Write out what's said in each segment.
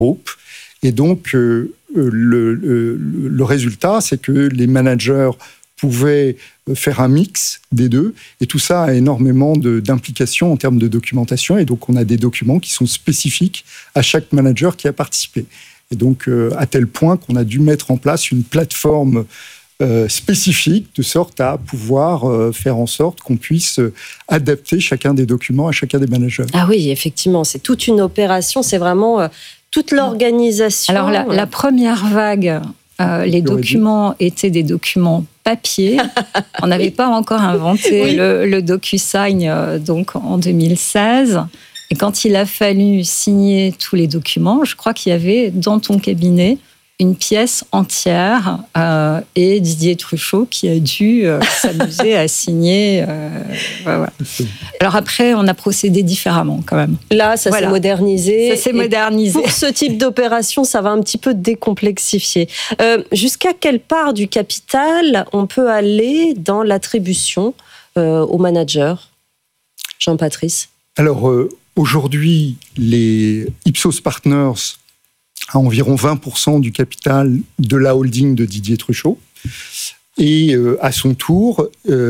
groupe. Et donc, le résultat, c'est que les managers pouvaient faire un mix des deux. Et tout ça a énormément d'implications en termes de documentation. Et donc, on a des documents qui sont spécifiques à chaque manager qui a participé. Et donc, à tel point qu'on a dû mettre en place une plateforme spécifique, de sorte à pouvoir faire en sorte qu'on puisse adapter chacun des documents à chacun des managers. Ah oui, effectivement, c'est toute une opération. C'est vraiment toute l'organisation. Alors, la première vague... les documents étaient des documents papier. On n'avait pas encore inventé le DocuSign donc en 2016. Et quand il a fallu signer tous les documents, je crois qu'il y avait dans ton cabinet une pièce entière et Didier Truchot qui a dû s'amuser à signer. Voilà. Alors après, on a procédé différemment quand même. Là, ça s'est modernisé. Ça s'est modernisé. Pour ce type d'opération, ça va un petit peu décomplexifier. Jusqu'à quelle part du capital on peut aller dans l'attribution au manager, Jean-Patrice? Alors, aujourd'hui, les Ipsos Partners à environ 20% du capital de la holding de Didier Truchot. Et à son tour,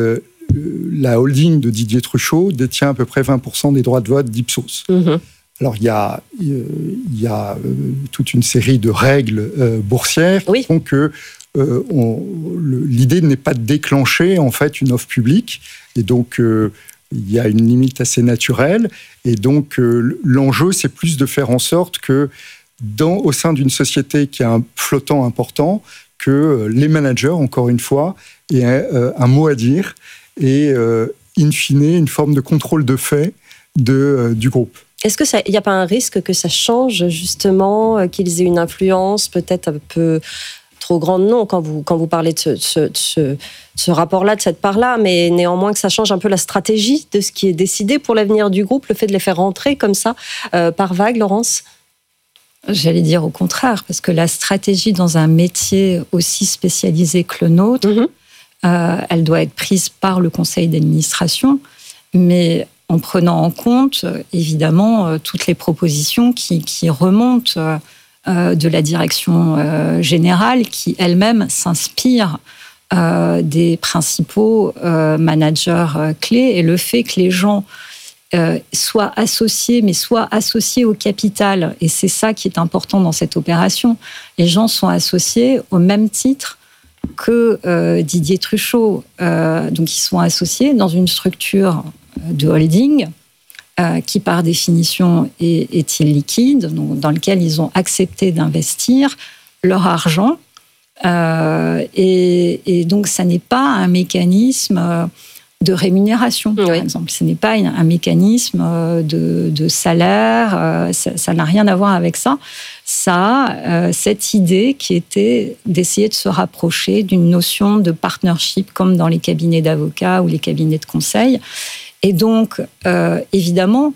la holding de Didier Truchot détient à peu près 20% des droits de vote d'Ipsos. Mmh. Alors, il y a toute une série de règles boursières qui font que l'idée n'est pas de déclencher en fait une offre publique. Et donc, il y a une limite assez naturelle. Et donc, l'enjeu, c'est plus de faire en sorte que au sein d'une société qui a un flottant important, que les managers, encore une fois, aient un mot à dire et, in fine, une forme de contrôle de fait du groupe. Est-ce qu'il n'y a pas un risque que ça change, justement, qu'ils aient une influence peut-être un peu trop grande? Non, quand vous parlez de ce rapport-là, de cette part-là, mais néanmoins que ça change un peu la stratégie de ce qui est décidé pour l'avenir du groupe, le fait de les faire rentrer comme ça, par vague, Laurence? J'allais dire au contraire, parce que la stratégie dans un métier aussi spécialisé que le nôtre, elle doit être prise par le conseil d'administration, mais en prenant en compte, évidemment, toutes les propositions qui remontent de la direction générale, qui elle-même s'inspire des principaux managers clés, et le fait que les gens soit associés, mais soit associés au capital. Et c'est ça qui est important dans cette opération. Les gens sont associés au même titre que Didier Truchot. Donc, ils sont associés dans une structure de holding qui, par définition, est illiquide, donc, dans lequel ils ont accepté d'investir leur argent. Et donc, ça n'est pas un mécanisme de rémunération, par exemple. Ce n'est pas un mécanisme de salaire, ça n'a rien à voir avec ça. Ça a cette idée qui était d'essayer de se rapprocher d'une notion de partnership, comme dans les cabinets d'avocats ou les cabinets de conseil. Et donc, évidemment,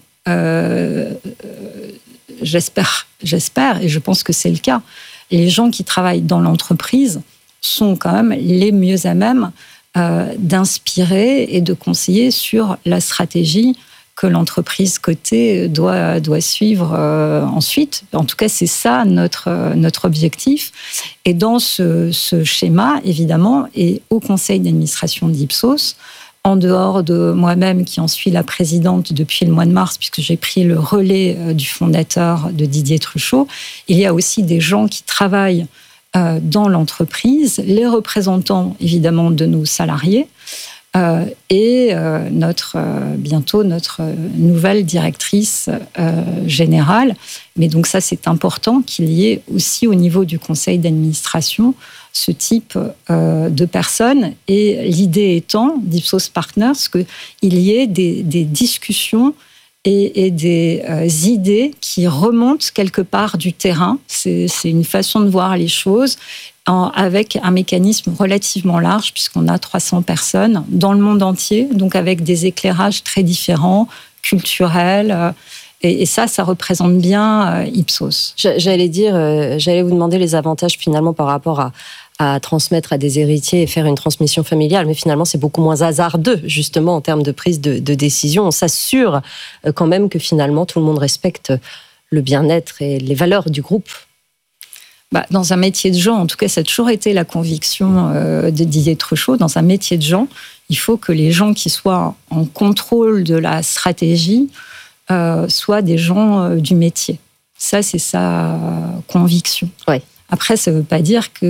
j'espère, et je pense que c'est le cas, les gens qui travaillent dans l'entreprise sont quand même les mieux à même d'inspirer et de conseiller sur la stratégie que l'entreprise cotée doit suivre ensuite. En tout cas, c'est ça notre objectif. Et dans ce schéma, évidemment, et au conseil d'administration d'Ipsos, en dehors de moi-même qui en suis la présidente depuis le mois de mars, puisque j'ai pris le relais du fondateur de Didier Truchot, il y a aussi des gens qui travaillent dans l'entreprise, les représentants évidemment de nos salariés et bientôt notre nouvelle directrice générale. Mais donc ça, c'est important qu'il y ait aussi au niveau du conseil d'administration ce type de personnes. Et l'idée étant, d'Ipsos Partners, qu'il y ait des discussions et des idées qui remontent quelque part du terrain. C'est une façon de voir les choses avec un mécanisme relativement large, puisqu'on a 300 personnes dans le monde entier, donc avec des éclairages très différents, culturels. Et ça représente bien Ipsos. J'allais vous demander les avantages finalement par rapport à transmettre à des héritiers et faire une transmission familiale. Mais finalement, c'est beaucoup moins hasardeux, justement, en termes de prise de décision. On s'assure quand même que finalement, tout le monde respecte le bien-être et les valeurs du groupe. Dans un métier de gens, en tout cas, ça a toujours été la conviction de Didier Truchot. Dans un métier de gens, il faut que les gens qui soient en contrôle de la stratégie soient des gens du métier. Ça, c'est sa conviction. Ouais. Après, ça ne veut pas dire que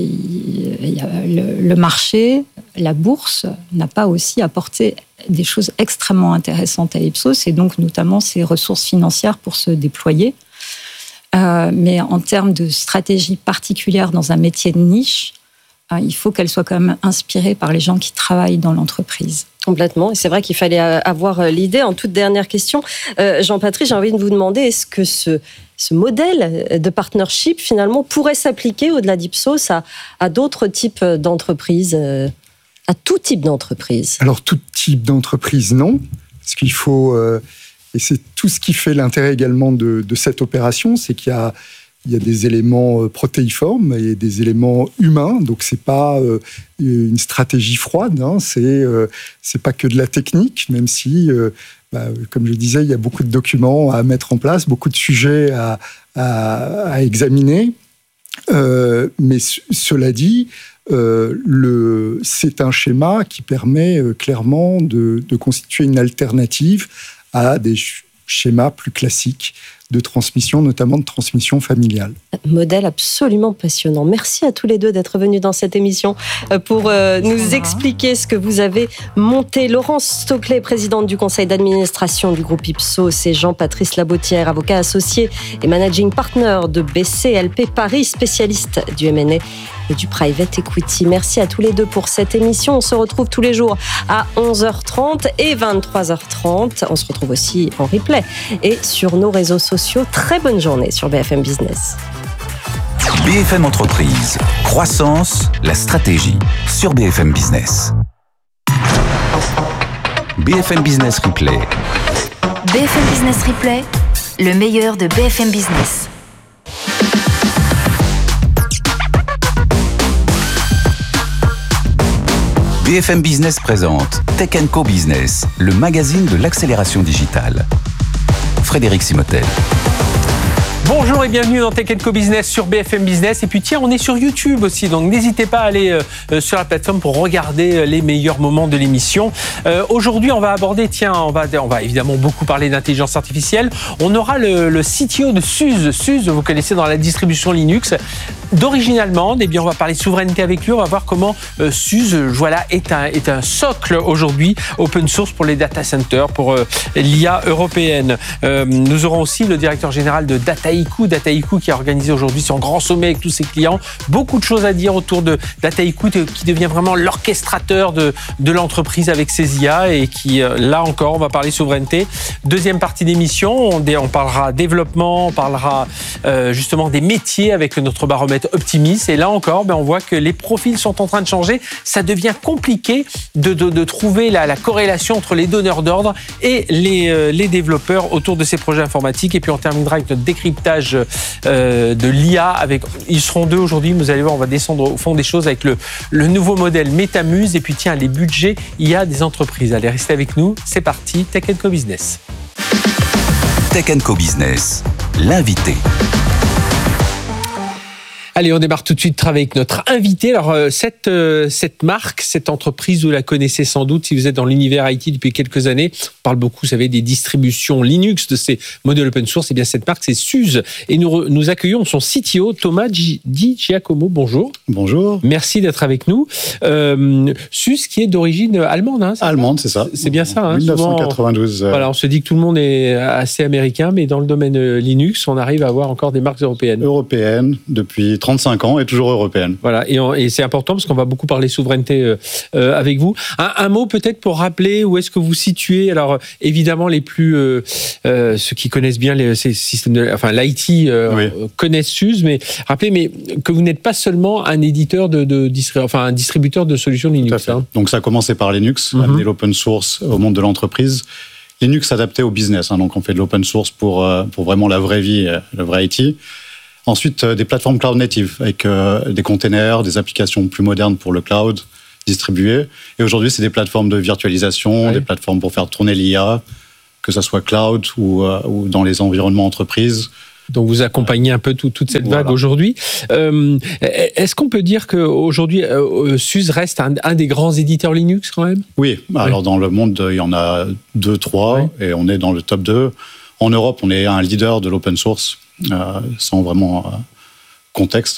le marché, la bourse, n'a pas aussi apporté des choses extrêmement intéressantes à Ipsos, et donc notamment ses ressources financières pour se déployer. Mais en termes de stratégie particulière dans un métier de niche, il faut qu'elle soit quand même inspirée par les gens qui travaillent dans l'entreprise. Complètement. Et c'est vrai qu'il fallait avoir l'idée. En toute dernière question, Jean-Patrice, j'ai envie de vous demander, est-ce que ce modèle de partnership, finalement, pourrait s'appliquer au-delà d'Ipsos à d'autres types d'entreprises, à tout type d'entreprise? Alors, tout type d'entreprise, non. Parce qu'il faut... et c'est tout ce qui fait l'intérêt également de cette opération, c'est qu'il y a des éléments protéiformes et des éléments humains. Donc, c'est pas une stratégie froide, hein, c'est pas que de la technique, même si, comme je disais, il y a beaucoup de documents à mettre en place, beaucoup de sujets à examiner. Mais cela dit, c'est un schéma qui permet clairement de constituer une alternative à des schémas plus classiques de transmission, notamment de transmission familiale. Modèle absolument passionnant. Merci à tous les deux d'être venus dans cette émission pour nous expliquer ce que vous avez monté. Laurence Stoclet, présidente du conseil d'administration du groupe Ipsos, et Jean-Patrice Labotière, avocat associé et managing partner de BCLP Paris, spécialiste du M&A et du private equity. Merci à tous les deux pour cette émission. On se retrouve tous les jours à 11h30 et 23h30. On se retrouve aussi en replay et sur nos réseaux sociaux. Très bonne journée sur BFM Business. BFM Entreprise, croissance, la stratégie sur BFM Business. BFM Business Replay. BFM Business Replay, le meilleur de BFM Business. BFM Business présente Tech & Co Business, le magazine de l'accélération digitale. Frédéric Simotel. Bonjour et bienvenue dans Tech & Co Business sur BFM Business. Et puis tiens, on est sur YouTube aussi, donc n'hésitez pas à aller sur la plateforme pour regarder les meilleurs moments de l'émission. Aujourd'hui, on va aborder, on va évidemment beaucoup parler d'intelligence artificielle. On aura le CTO de Suze. Suze, vous connaissez dans la distribution Linux. D'origine allemande, on va parler souveraineté avec lui. On va voir comment Suze, est un socle aujourd'hui open source pour les data centers, pour l'IA européenne. Nous aurons aussi le directeur général de Dataiku qui a organisé aujourd'hui son grand sommet avec tous ses clients. Beaucoup de choses à dire autour de Dataiku qui devient vraiment l'orchestrateur de l'entreprise avec ses IA et qui, là encore, on va parler souveraineté. Deuxième partie d'émission, on parlera développement, on parlera justement des métiers avec notre baromètre Optimis. Et là encore, on voit que les profils sont en train de changer. Ça devient compliqué de trouver la corrélation entre les donneurs d'ordre et les développeurs autour de ces projets informatiques. Et puis on terminera avec notre décryptage de l'IA. Ils seront deux aujourd'hui, vous allez voir, on va descendre au fond des choses avec le nouveau modèle Métamuse. Et puis tiens, les budgets IA des entreprises. Allez, restez avec nous. C'est parti, Tech & Co Business. Tech & Co Business, l'invité. Allez, on démarre tout de suite avec notre invité. Alors, cette marque, cette entreprise, vous la connaissez sans doute si vous êtes dans l'univers IT depuis quelques années. On parle beaucoup, vous savez, des distributions Linux, de ces modèles open source. Et bien, cette marque, c'est Suze. Et nous accueillons son CTO, Thomas Di Giacomo. Bonjour. Bonjour. Merci d'être avec nous. Suze, qui est d'origine allemande. Hein, allemande, c'est ça. C'est bien ça. 1992. Souvent, voilà, on se dit que tout le monde est assez américain, mais dans le domaine Linux, on arrive à avoir encore des marques européennes. Européennes, depuis 35 ans et toujours européenne. Voilà, et c'est important parce qu'on va beaucoup parler souveraineté avec vous. Un mot peut-être pour rappeler où est-ce que vous situez. Alors évidemment, ceux qui connaissent bien ces systèmes, l'IT oui. Connaissent Suze, mais rappelez que vous n'êtes pas seulement un éditeur un distributeur de solutions Linux. Hein. Donc ça a commencé par Linux, amener l'open source au monde de l'entreprise. Linux adapté au business, donc on fait de l'open source pour vraiment la vraie vie, le vrai IT. Ensuite, des plateformes cloud native avec des containers, des applications plus modernes pour le cloud distribuées. Et aujourd'hui, c'est des plateformes de virtualisation, des plateformes pour faire tourner l'IA, que ça soit cloud ou dans les environnements entreprises. Donc vous accompagnez un peu toute cette vague aujourd'hui. Est-ce qu'on peut dire qu'aujourd'hui, SUSE reste un des grands éditeurs Linux quand même ? Oui, alors dans le monde, il y en a 2, 3, et on est dans le top 2. En Europe, on est un leader de l'open source, sans vraiment contexte.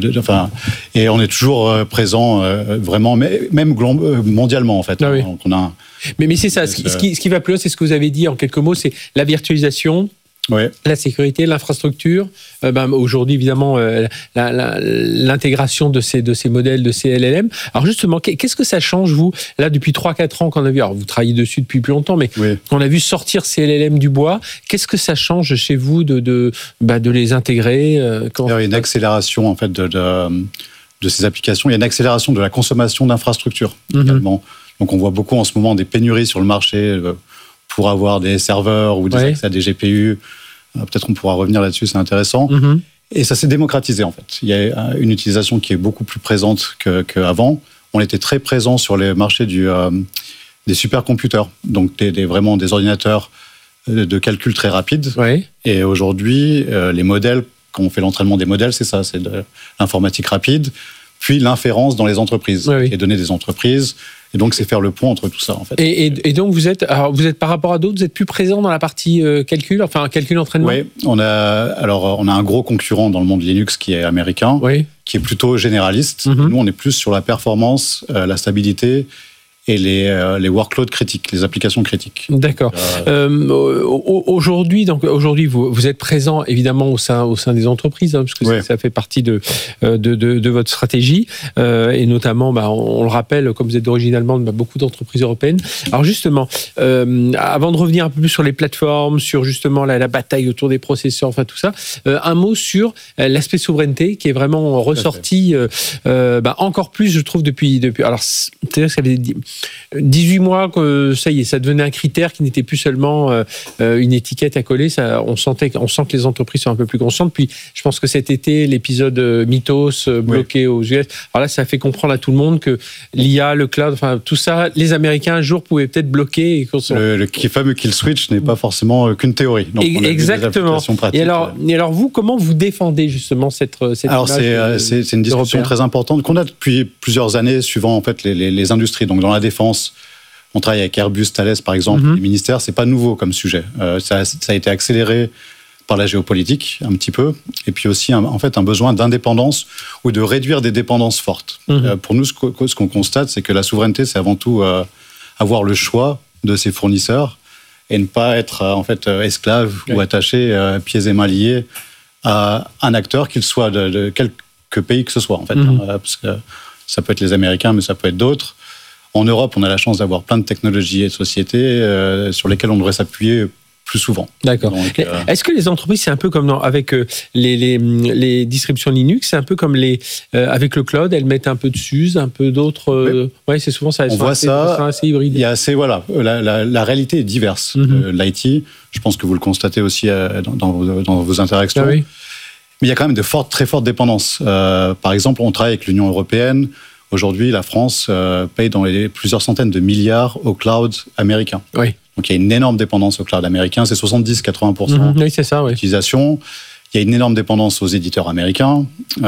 Et on est toujours présent, vraiment, même mondialement en fait. Ah oui. Donc on a mais c'est ça, ce qui va plus loin, c'est ce que vous avez dit en quelques mots, c'est la virtualisation. Oui. La sécurité, l'infrastructure, aujourd'hui évidemment l'intégration de ces modèles de ces LLM. Alors justement, qu'est-ce que ça change vous là depuis 3-4 ans qu'on a vu, alors vous travaillez dessus depuis plus longtemps, mais qu'on a vu sortir ces LLM du bois, qu'est-ce que ça change chez vous de les intégrer Il y a une accélération en fait de ces applications, il y a une accélération de la consommation d'infrastructures également. Donc on voit beaucoup en ce moment des pénuries sur le marché pour avoir des serveurs ou des accès à des GPU. Peut-être on pourra revenir là-dessus, c'est intéressant. Et ça s'est démocratisé, en fait. Il y a une utilisation qui est beaucoup plus présente qu'avant. On était très présent sur les marchés des supercomputers, donc vraiment des ordinateurs de calcul très rapides. Et aujourd'hui, les modèles, quand on fait l'entraînement des modèles, c'est ça, c'est de l'informatique rapide, puis l'inférence dans les entreprises, les données des entreprises. Et donc, c'est faire le pont entre tout ça, en fait. Et donc, vous êtes par rapport à d'autres, vous êtes plus présent dans la partie calcul entraînement. Oui, on a un gros concurrent dans le monde Linux qui est américain, qui est plutôt généraliste. Nous, on est plus sur la performance, la stabilité et les workloads critiques, les applications critiques. D'accord. Aujourd'hui, vous êtes présent évidemment au sein des entreprises, parce que ça fait partie de votre stratégie, et notamment, on le rappelle, comme vous êtes d'origine allemande, beaucoup d'entreprises européennes. Alors justement, avant de revenir un peu plus sur les plateformes, sur justement la bataille autour des processeurs, enfin tout ça, un mot sur l'aspect souveraineté qui est vraiment ressorti encore plus, je trouve, depuis. Alors, c'est-à-dire que ça avait 18 mois que ça y est, ça devenait un critère qui n'était plus seulement une étiquette à coller. On sent que les entreprises sont un peu plus conscientes. Puis je pense que cet été, l'épisode Mythos bloqué aux US, alors là, ça a fait comprendre à tout le monde que l'IA, le cloud, enfin tout ça, les Américains un jour pouvaient peut-être bloquer. Le fameux kill switch n'est pas forcément qu'une théorie. Donc exactement. Et alors vous, comment vous défendez justement cette alors c'est une discussion très importante qu'on a depuis plusieurs années, suivant en fait les industries. Donc dans la défense, on travaille avec Airbus, Thales par exemple, les ministères, c'est pas nouveau comme sujet. Ça a été accéléré par la géopolitique un petit peu, et puis aussi en fait un besoin d'indépendance ou de réduire des dépendances fortes. Pour nous, ce qu'on constate, c'est que la souveraineté, c'est avant tout avoir le choix de ses fournisseurs et ne pas être en fait esclave ou attaché pieds et mains liés à un acteur, qu'il soit de quelque pays que ce soit en fait, parce que ça peut être les Américains, mais ça peut être d'autres. En Europe, on a la chance d'avoir plein de technologies et de sociétés sur lesquelles on devrait s'appuyer plus souvent. D'accord. Est-ce que les entreprises, c'est un peu comme avec les distributions Linux, c'est un peu comme avec le cloud, elles mettent un peu de SUSE, un peu d'autres... Oui, c'est souvent ça. On voit ça. Assez hybride. Il y a la réalité est diverse de l'IT. Je pense que vous le constatez aussi dans vos interactions. Oui. Mais il y a quand même de très fortes dépendances. Par exemple, on travaille avec l'Union européenne. Aujourd'hui, la France paye dans plusieurs centaines de milliards au cloud américain. Oui. Donc, il y a une énorme dépendance au cloud américain. C'est 70-80% oui, c'est ça, d'utilisation. Il y a une énorme dépendance aux éditeurs américains.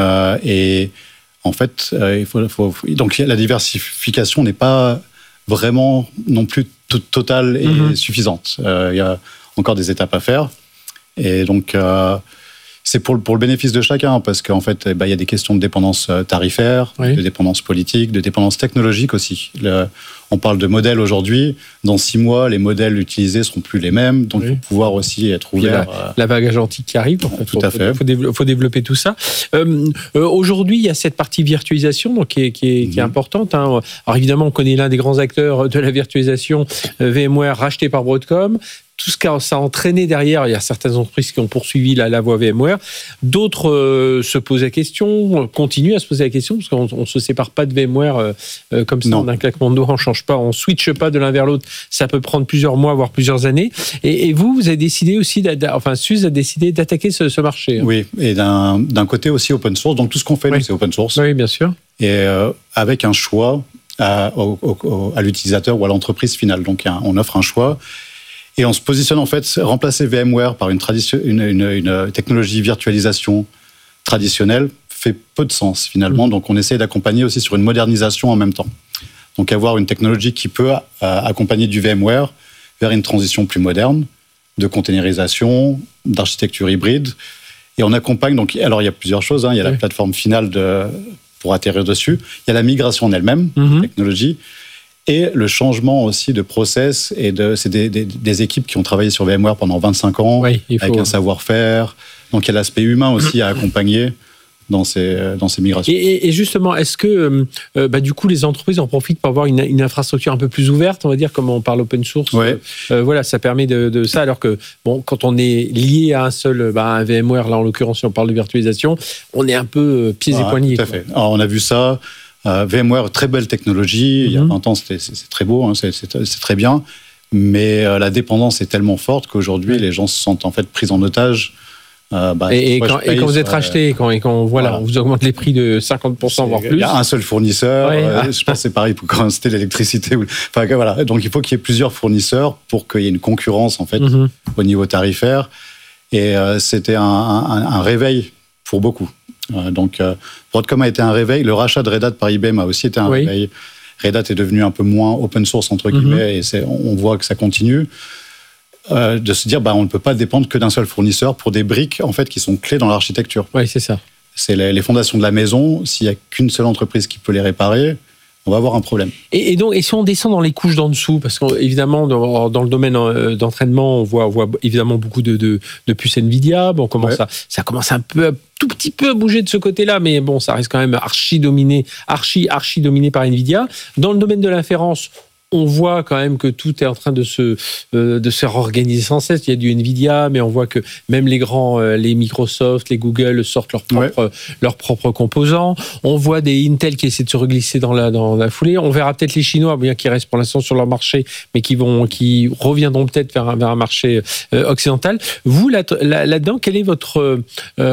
Et en fait, donc la diversification n'est pas vraiment non plus totale et suffisante. Il y a encore des étapes à faire. Et donc... c'est pour le bénéfice de chacun, parce qu'en fait, il y a des questions de dépendance tarifaire, de dépendance politique, de dépendance technologique aussi. On parle de modèles aujourd'hui. Dans 6 mois, les modèles utilisés seront plus les mêmes, donc il faut pouvoir aussi être ouvert. La vague agentique qui arrive. Tout à fait. Il faut développer tout ça. Aujourd'hui, il y a cette partie virtualisation donc, qui est importante. Alors évidemment, on connaît l'un des grands acteurs de la virtualisation, VMware, racheté par Broadcom. Tout ce que ça a entraîné derrière, il y a certaines entreprises qui ont poursuivi la voie VMware. D'autres se posent la question, continuent à se poser la question, parce qu'on ne se sépare pas de VMware comme ça, en un claquement de doigts, on ne change pas, on ne switche pas de l'un vers l'autre. Ça peut prendre plusieurs mois, voire plusieurs années. Et vous avez décidé aussi, SUSE a décidé d'attaquer ce marché. Oui, et d'un côté aussi open source. Donc tout ce qu'on fait, nous, c'est open source. Oui, bien sûr. Et avec un choix à l'utilisateur ou à l'entreprise finale. Donc on offre un choix. Et on se positionne en fait, remplacer VMware par une technologie virtualisation traditionnelle fait peu de sens finalement. Donc on essaie d'accompagner aussi sur une modernisation en même temps. Donc avoir une technologie qui peut accompagner du VMware vers une transition plus moderne de containerisation, d'architecture hybride. Et on accompagne, donc, alors il y a plusieurs choses. Il y a la plateforme finale pour atterrir dessus. Il y a la migration en elle-même, technologie. Et le changement aussi de process. C'est des équipes qui ont travaillé sur VMware pendant 25 ans, avec un savoir-faire. Donc il y a l'aspect humain aussi à accompagner dans ces migrations. Et justement, est-ce que du coup les entreprises en profitent pour avoir une infrastructure un peu plus ouverte, on va dire, comme on parle open source? Voilà, ça permet de ça, alors que quand on est lié à un seul, un VMware, là en l'occurrence, si on parle de virtualisation, on est un peu pieds et poignets. Tout à fait. Alors, on a vu ça. VMware, très belle technologie. Il y a 20 ans, c'est très beau, c'est très bien. Mais la dépendance est tellement forte qu'aujourd'hui, les gens se sentent en fait pris en otage. Quand vous êtes racheté, quand on vous augmente les prix de 50%, voire plus. Il y a un seul fournisseur. Je pense que c'est pareil pour quand c'était l'électricité. Voilà. Donc il faut qu'il y ait plusieurs fournisseurs pour qu'il y ait une concurrence en fait au niveau tarifaire. Et c'était un réveil pour beaucoup. Donc Broadcom a été un réveil. Le rachat de Red Hat par IBM a aussi été un réveil. Red Hat est devenu un peu moins open source entre guillemets, et on voit que ça continue. De se dire on ne peut pas dépendre que d'un seul fournisseur pour des briques en fait qui sont clés dans l'architecture. Oui, c'est ça. C'est les fondations de la maison. S'il n'y a qu'une seule entreprise qui peut les réparer, on va avoir un problème. Et si on descend dans les couches d'en dessous, parce qu'évidemment dans le domaine d'entraînement, on voit évidemment beaucoup de puces Nvidia. Ça commence tout petit peu à bouger de ce côté-là, mais bon, ça reste quand même archi dominé par Nvidia. Dans le domaine de l'inférence, on voit quand même que tout est en train de se réorganiser sans cesse. Il y a du Nvidia, mais on voit que même les grands, les Microsoft, les Google sortent leurs propres composants. On voit des Intel qui essaient de se reglisser dans la foulée. On verra peut-être les Chinois, bien qu'ils restent pour l'instant sur leur marché, mais qui reviendront peut-être vers un marché occidental. Vous, là-dedans, quelle est votre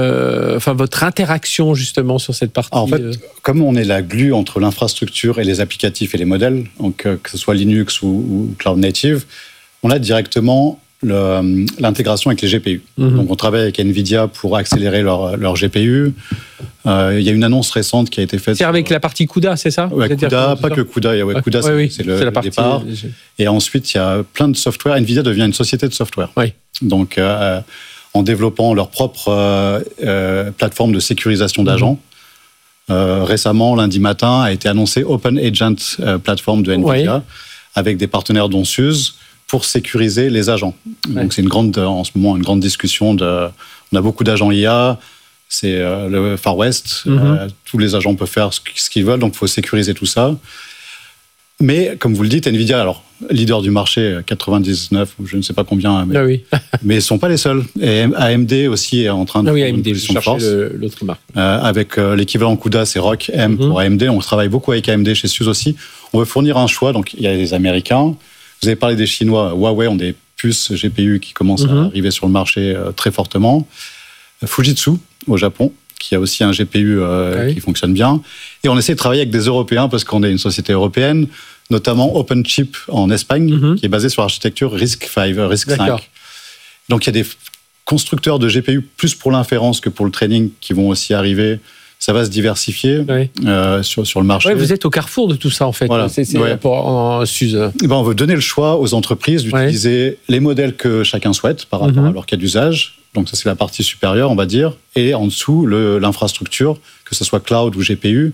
interaction justement sur cette partie? En fait, comme on est la glue entre l'infrastructure et les applicatifs et les modèles, donc que ce soit Linux ou Cloud Native, on a directement l'intégration avec les GPU. Donc on travaille avec Nvidia pour accélérer leur GPU. Il y a une annonce récente qui a été faite. C'est avec la partie CUDA, c'est ça? CUDA, pas que CUDA. CUDA, c'est le départ. Et ensuite, il y a plein de software. Nvidia devient une société de software. Donc, en développant leur propre plateforme de sécurisation d'agents. Récemment, lundi matin, a été annoncé Open Agent plateforme de Nvidia avec des partenaires dont SUSE pour sécuriser les agents. Donc c'est en ce moment une grande discussion. On a beaucoup d'agents IA, c'est le Far West, tous les agents peuvent faire ce qu'ils veulent, donc il faut sécuriser tout ça. Mais comme vous le dites, Nvidia, alors leader du marché, 99 ou je ne sais pas combien, mais ils ne sont pas les seuls. Et AMD aussi est en train de AMD, je cherchais l'autre marque. Avec l'équivalent CUDA, c'est ROC M pour AMD. On travaille beaucoup avec AMD chez SUSE aussi. On veut fournir un choix. Donc il y a les Américains. Vous avez parlé des Chinois. Huawei ont des puces GPU qui commencent à arriver sur le marché très fortement. Fujitsu au Japon, qui a aussi un GPU qui fonctionne bien. Et on essaie de travailler avec des Européens parce qu'on est une société européenne, notamment OpenChip en Espagne, qui est basée sur l'architecture RISC-V, RISC-V. Donc il y a des constructeurs de GPU plus pour l'inférence que pour le training qui vont aussi arriver. Ça va se diversifier sur le marché. Vous êtes au carrefour de tout ça, en fait. Voilà. En SUSE. On veut donner le choix aux entreprises d'utiliser les modèles que chacun souhaite par rapport à leur cas d'usage. Donc ça, c'est la partie supérieure, on va dire. Et en dessous, l'infrastructure, que ce soit cloud ou GPU,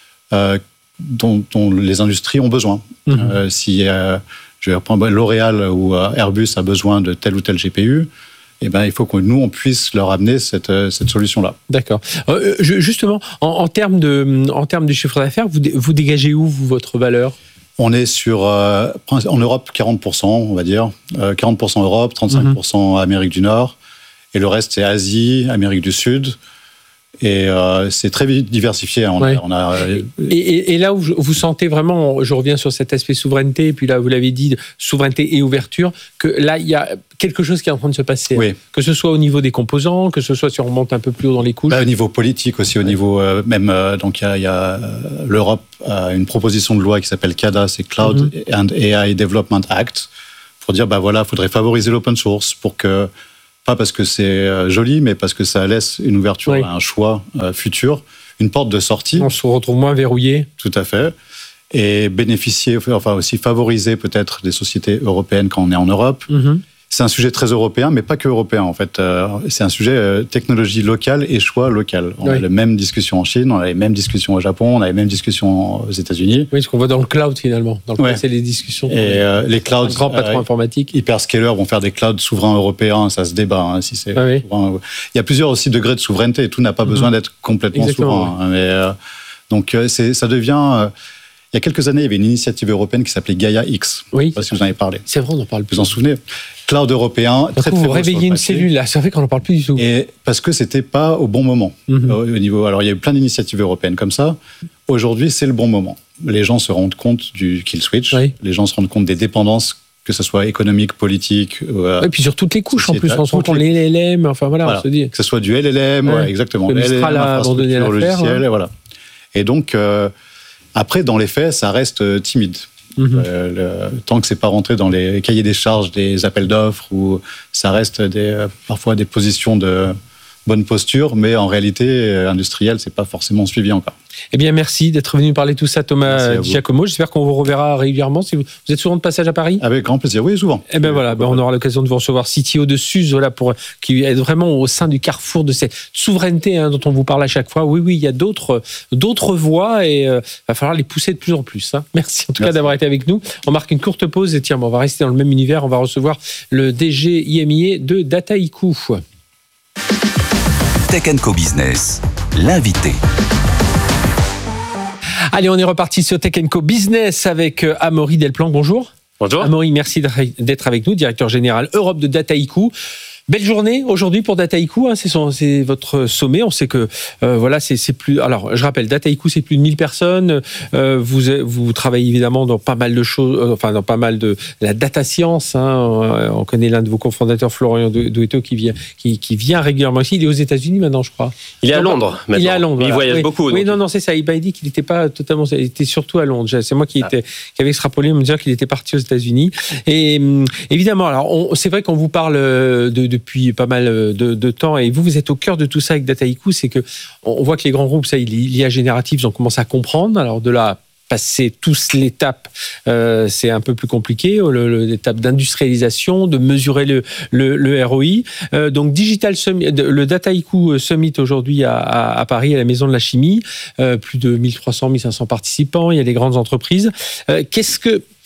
dont les industries ont besoin. Si L'Oréal ou Airbus a besoin de tel ou tel GPU, il faut que nous, on puisse leur amener cette solution-là. D'accord. Justement, en termes de chiffre d'affaires, vous dégagez où, votre valeur? On est sur, en Europe, 40%, on va dire. 40% Europe, 35% Amérique du Nord. Et le reste, c'est Asie, Amérique du Sud. Et c'est très diversifié. Et là où vous sentez vraiment, je reviens sur cet aspect souveraineté, et puis là, vous l'avez dit, souveraineté et ouverture, que là, il y a quelque chose qui est en train de se passer. Que ce soit au niveau des composants, que ce soit si on remonte un peu plus haut dans les couches. Au niveau politique aussi, au niveau même, donc il y a l'Europe a une proposition de loi qui s'appelle CADA, c'est Cloud and AI Development Act, pour dire, il faudrait favoriser l'open source pour que, pas parce que c'est joli, mais parce que ça laisse une ouverture à un choix futur, une porte de sortie. On se retrouve moins verrouillé. Tout à fait. Et bénéficier, aussi favoriser peut-être des sociétés européennes quand on est en Europe. C'est un sujet très européen, mais pas que européen en fait. C'est un sujet technologie locale et choix local. On a les mêmes discussions en Chine, on a les mêmes discussions au Japon, on a les mêmes discussions aux États-Unis. Oui, ce qu'on voit dans le cloud finalement. Dans le cloud, c'est les discussions. Et les clouds, grands patrons informatiques, hyperscalers vont faire des clouds souverains européens. Ça se débat si c'est. Souverain. Il y a plusieurs aussi degrés de souveraineté. Tout n'a pas besoin d'être complètement souverain. Mais donc ça devient. Il y a quelques années, il y avait une initiative européenne qui s'appelait Gaia X. Oui. Je ne sais pas si vous en avez parlé. C'est vrai, on en parle plus. Vous en souvenez ? Cloud européen. Très vous réveillez une cellule là. C'est vrai qu'on n'en parle plus du tout. Et parce que c'était pas au bon moment. Au niveau. Alors il y a eu plein d'initiatives européennes comme ça. Aujourd'hui, c'est le bon moment. Les gens se rendent compte du kill switch. Les gens se rendent compte des dépendances, que ce soit économique, politique. Et puis sur toutes les couches en plus, on se rend compte les LLM. Enfin voilà, on se dit. Que ce soit du LLM, exactement. Le Mistral a abandonné l'affaire. Voilà. Et donc. Après, dans les faits, ça reste timide. Tant que c'est pas rentré dans les cahiers des charges des appels d'offres, ou ça reste parfois des positions de bonne posture, mais en réalité, industrielle, c'est pas forcément suivi encore. Eh bien, merci d'être venu parler de tout ça, Thomas Giacomo. J'espère qu'on vous reverra régulièrement. Si vous êtes souvent de passage à Paris ? Avec grand plaisir, oui, souvent. Eh bien voilà, on aura l'occasion de vous recevoir CTO de Suze, qui est vraiment au sein du carrefour de cette souveraineté dont on vous parle à chaque fois. Oui, il y a d'autres voies et il va falloir les pousser de plus en plus. Merci en tout cas d'avoir été avec nous. On marque une courte pause et on va rester dans le même univers. On va recevoir le DG IMIA de Dataiku. Tech & Co Business, l'invité. Allez, on est reparti sur Tech & Co Business avec Amaury Delplanque. Bonjour. Bonjour. Amaury, merci d'être avec nous, directeur général Europe de Dataiku. Belle journée aujourd'hui pour Dataiku, c'est votre sommet. On sait que c'est plus. Alors, je rappelle, Dataiku, c'est plus de 1000 personnes. Vous travaillez évidemment dans pas mal de choses, dans pas mal de la data science. On connaît l'un de vos cofondateurs, Florian Douetto, qui vient régulièrement ici. Il est aux États-Unis maintenant, je crois. Il est à Londres maintenant. Il est à Londres. Il voyage beaucoup. Oui, non, c'est ça. Il m'a dit qu'il n'était pas totalement. Il était surtout à Londres. C'est moi qui avait extrapolé, me dire qu'il était parti aux États-Unis. Et évidemment, alors c'est vrai qu'on vous parle depuis pas mal de temps, et vous êtes au cœur de tout ça avec Dataiku. C'est que on voit que les grands groupes, ça, l'IA générative, ils ont commencé à comprendre. Alors de là, passer tous l'étape, c'est un peu plus compliqué, l'étape d'industrialisation, de mesurer le ROI. Donc Digital Summit, le Dataiku Summit aujourd'hui à Paris, à la Maison de la Chimie, plus de 1300, 1500 participants, il y a des grandes entreprises. Qu'est-ce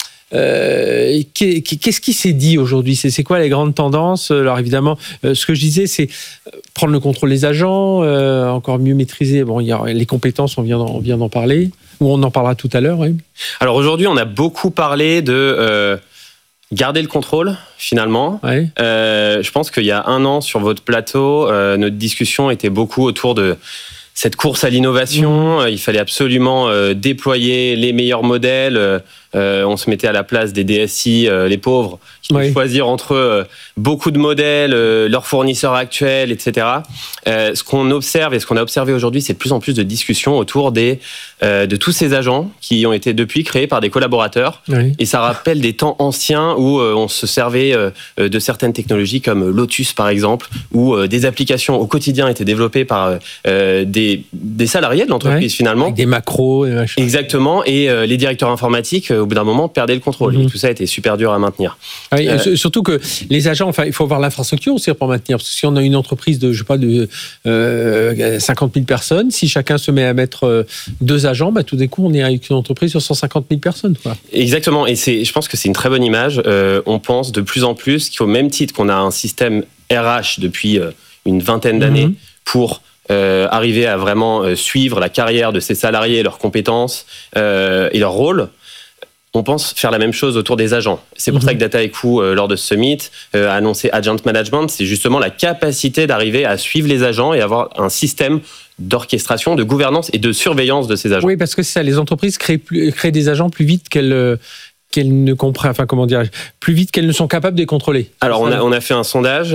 qui s'est dit aujourd'hui ? C'est quoi les grandes tendances ? Alors évidemment, ce que je disais, c'est prendre le contrôle des agents, encore mieux maîtriser. Bon, il y a les compétences, on vient d'en parler, ou on en parlera tout à l'heure. Oui. Alors aujourd'hui, on a beaucoup parlé de garder le contrôle, finalement. Ouais. Je pense qu'il y a 1 an, sur votre plateau, notre discussion était beaucoup autour de cette course à l'innovation. Il fallait absolument déployer les meilleurs modèles. On se mettait à la place des DSI, les pauvres, qui doivent choisir entre beaucoup de modèles, leurs fournisseurs actuels, etc. Ce qu'on observe et ce qu'on a observé aujourd'hui, c'est de plus en plus de discussions autour de tous ces agents qui ont été depuis créés par des collaborateurs. Oui. Et ça rappelle des temps anciens où on se servait de certaines technologies comme Lotus, par exemple, où des applications au quotidien étaient développées par des salariés de l'entreprise, finalement. Avec des macros et machin. Exactement. Et les directeurs informatiques, au bout d'un moment, perdaient le contrôle. Et tout ça était super dur à maintenir. Oui, surtout que les agents, il faut avoir l'infrastructure aussi pour maintenir. Parce que si on a une entreprise de 50 000 personnes, si chacun se met à mettre 2 agents, tout d'un coup, on est avec une entreprise sur 150 000 personnes. Quoi. Exactement. Et je pense que c'est une très bonne image. On pense de plus en plus qu'au même titre qu'on a un système RH depuis une vingtaine d'années pour arriver à vraiment suivre la carrière de ses salariés, leurs compétences et leur rôle, on pense faire la même chose autour des agents. C'est pour ça que Dataiku, lors de ce summit, a annoncé Agent Management. C'est justement la capacité d'arriver à suivre les agents et avoir un système d'orchestration, de gouvernance et de surveillance de ces agents. Oui, parce que c'est ça, les entreprises créent des agents plus vite qu'elles qu'elles ne comprennent, plus vite qu'elles ne sont capables de les contrôler. Alors, on a fait un sondage.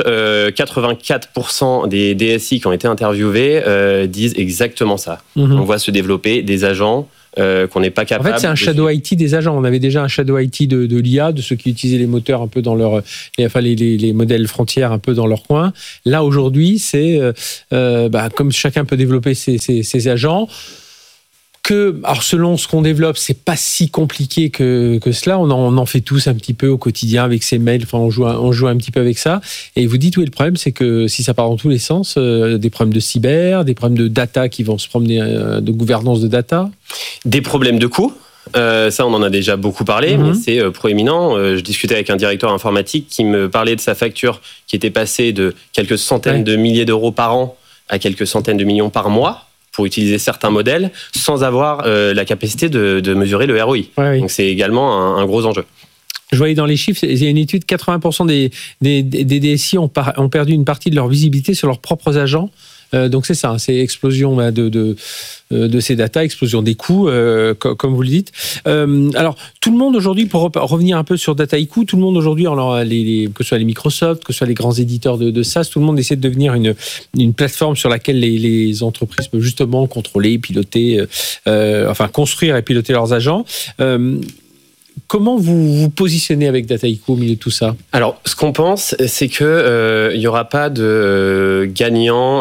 84% des DSI qui ont été interviewés disent exactement ça. On voit se développer des agents qu'on n'est pas capable. En fait, c'est un shadow IT des agents. On avait déjà un shadow IT de l'IA, de ceux qui utilisaient les moteurs un peu dans leur, les modèles frontières un peu dans leur coin. Là, aujourd'hui, c'est comme chacun peut développer ses agents. Alors selon ce qu'on développe, c'est pas si compliqué que cela. On en fait tous un petit peu au quotidien avec ses mails. Enfin, on joue un petit peu avec ça. Et vous dites, oui, le problème, c'est que si ça part dans tous les sens, des problèmes de cyber, des problèmes de data qui vont se promener, de gouvernance de data. Des problèmes de coûts. Ça, on en a déjà beaucoup parlé, mais c'est proéminent. Je discutais avec un directeur informatique qui me parlait de sa facture qui était passée de quelques centaines de milliers d'euros par an à quelques centaines de millions par mois, pour utiliser certains modèles sans avoir la capacité de mesurer le ROI. Ouais, donc c'est également un gros enjeu. Je voyais dans les chiffres, il y a une étude, 80% des DSI ont perdu une partie de leur visibilité sur leurs propres agents. Donc c'est ça, c'est explosion de ces data, explosion des coûts, comme vous le dites. Alors tout le monde aujourd'hui, pour revenir un peu sur Dataiku, tout le monde aujourd'hui, que ce soit les Microsoft, que ce soit les grands éditeurs de SaaS, tout le monde essaie de devenir une plateforme sur laquelle les entreprises peuvent justement contrôler, piloter, construire et piloter leurs agents. Comment vous vous positionnez avec Dataiku au milieu de tout ça ? Alors, ce qu'on pense, c'est que il y aura pas de gagnant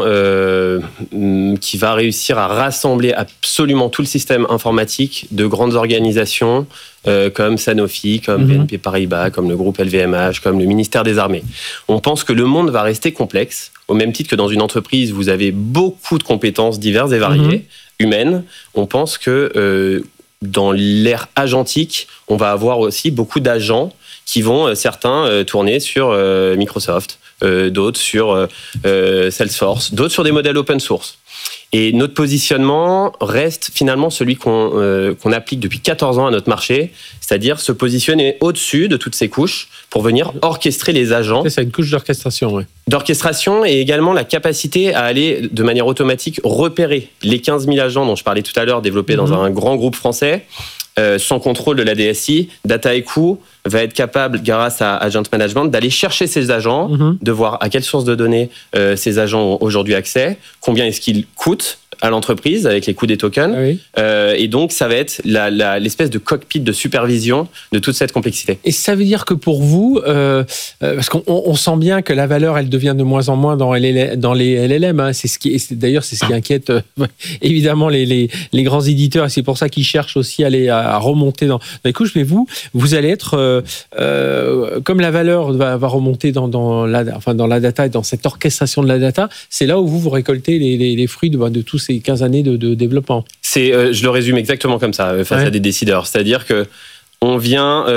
qui va réussir à rassembler absolument tout le système informatique de grandes organisations comme Sanofi, comme BNP Paribas, comme le groupe LVMH, comme le ministère des Armées. On pense que le monde va rester complexe, au même titre que dans une entreprise, vous avez beaucoup de compétences diverses et variées, humaines. On pense que dans l'ère agentique, on va avoir aussi beaucoup d'agents qui vont, certains, tourner sur Microsoft, d'autres sur Salesforce, d'autres sur des modèles open source. Et notre positionnement reste finalement celui qu'on applique depuis 14 ans à notre marché, c'est-à-dire se positionner au-dessus de toutes ces couches pour venir orchestrer les agents. C'est une couche d'orchestration, oui. D'orchestration et également la capacité à aller de manière automatique repérer les 15 000 agents dont je parlais tout à l'heure développés dans un grand groupe français, sans contrôle de la DSI. Dataiku va être capable, grâce à Agent Management, d'aller chercher ces agents, de voir à quelle source de données ces agents ont aujourd'hui accès, combien est-ce qu'ils coûtent à l'entreprise avec les coûts des tokens. Et donc, ça va être l'espèce de cockpit de supervision de toute cette complexité. Et ça veut dire que pour vous, parce qu'on sent bien que la valeur, elle devient de moins en moins dans les LLM. Hein. D'ailleurs, c'est ce qui inquiète évidemment les grands éditeurs. Et c'est pour ça qu'ils cherchent aussi à remonter dans les couches. Mais vous allez être, comme la valeur va remonter dans la data et dans cette orchestration de la data, c'est là où vous récoltez les fruits de tous ces 15 années de développement. Je le résume exactement comme ça, face à des décideurs. C'est-à-dire qu'on vient,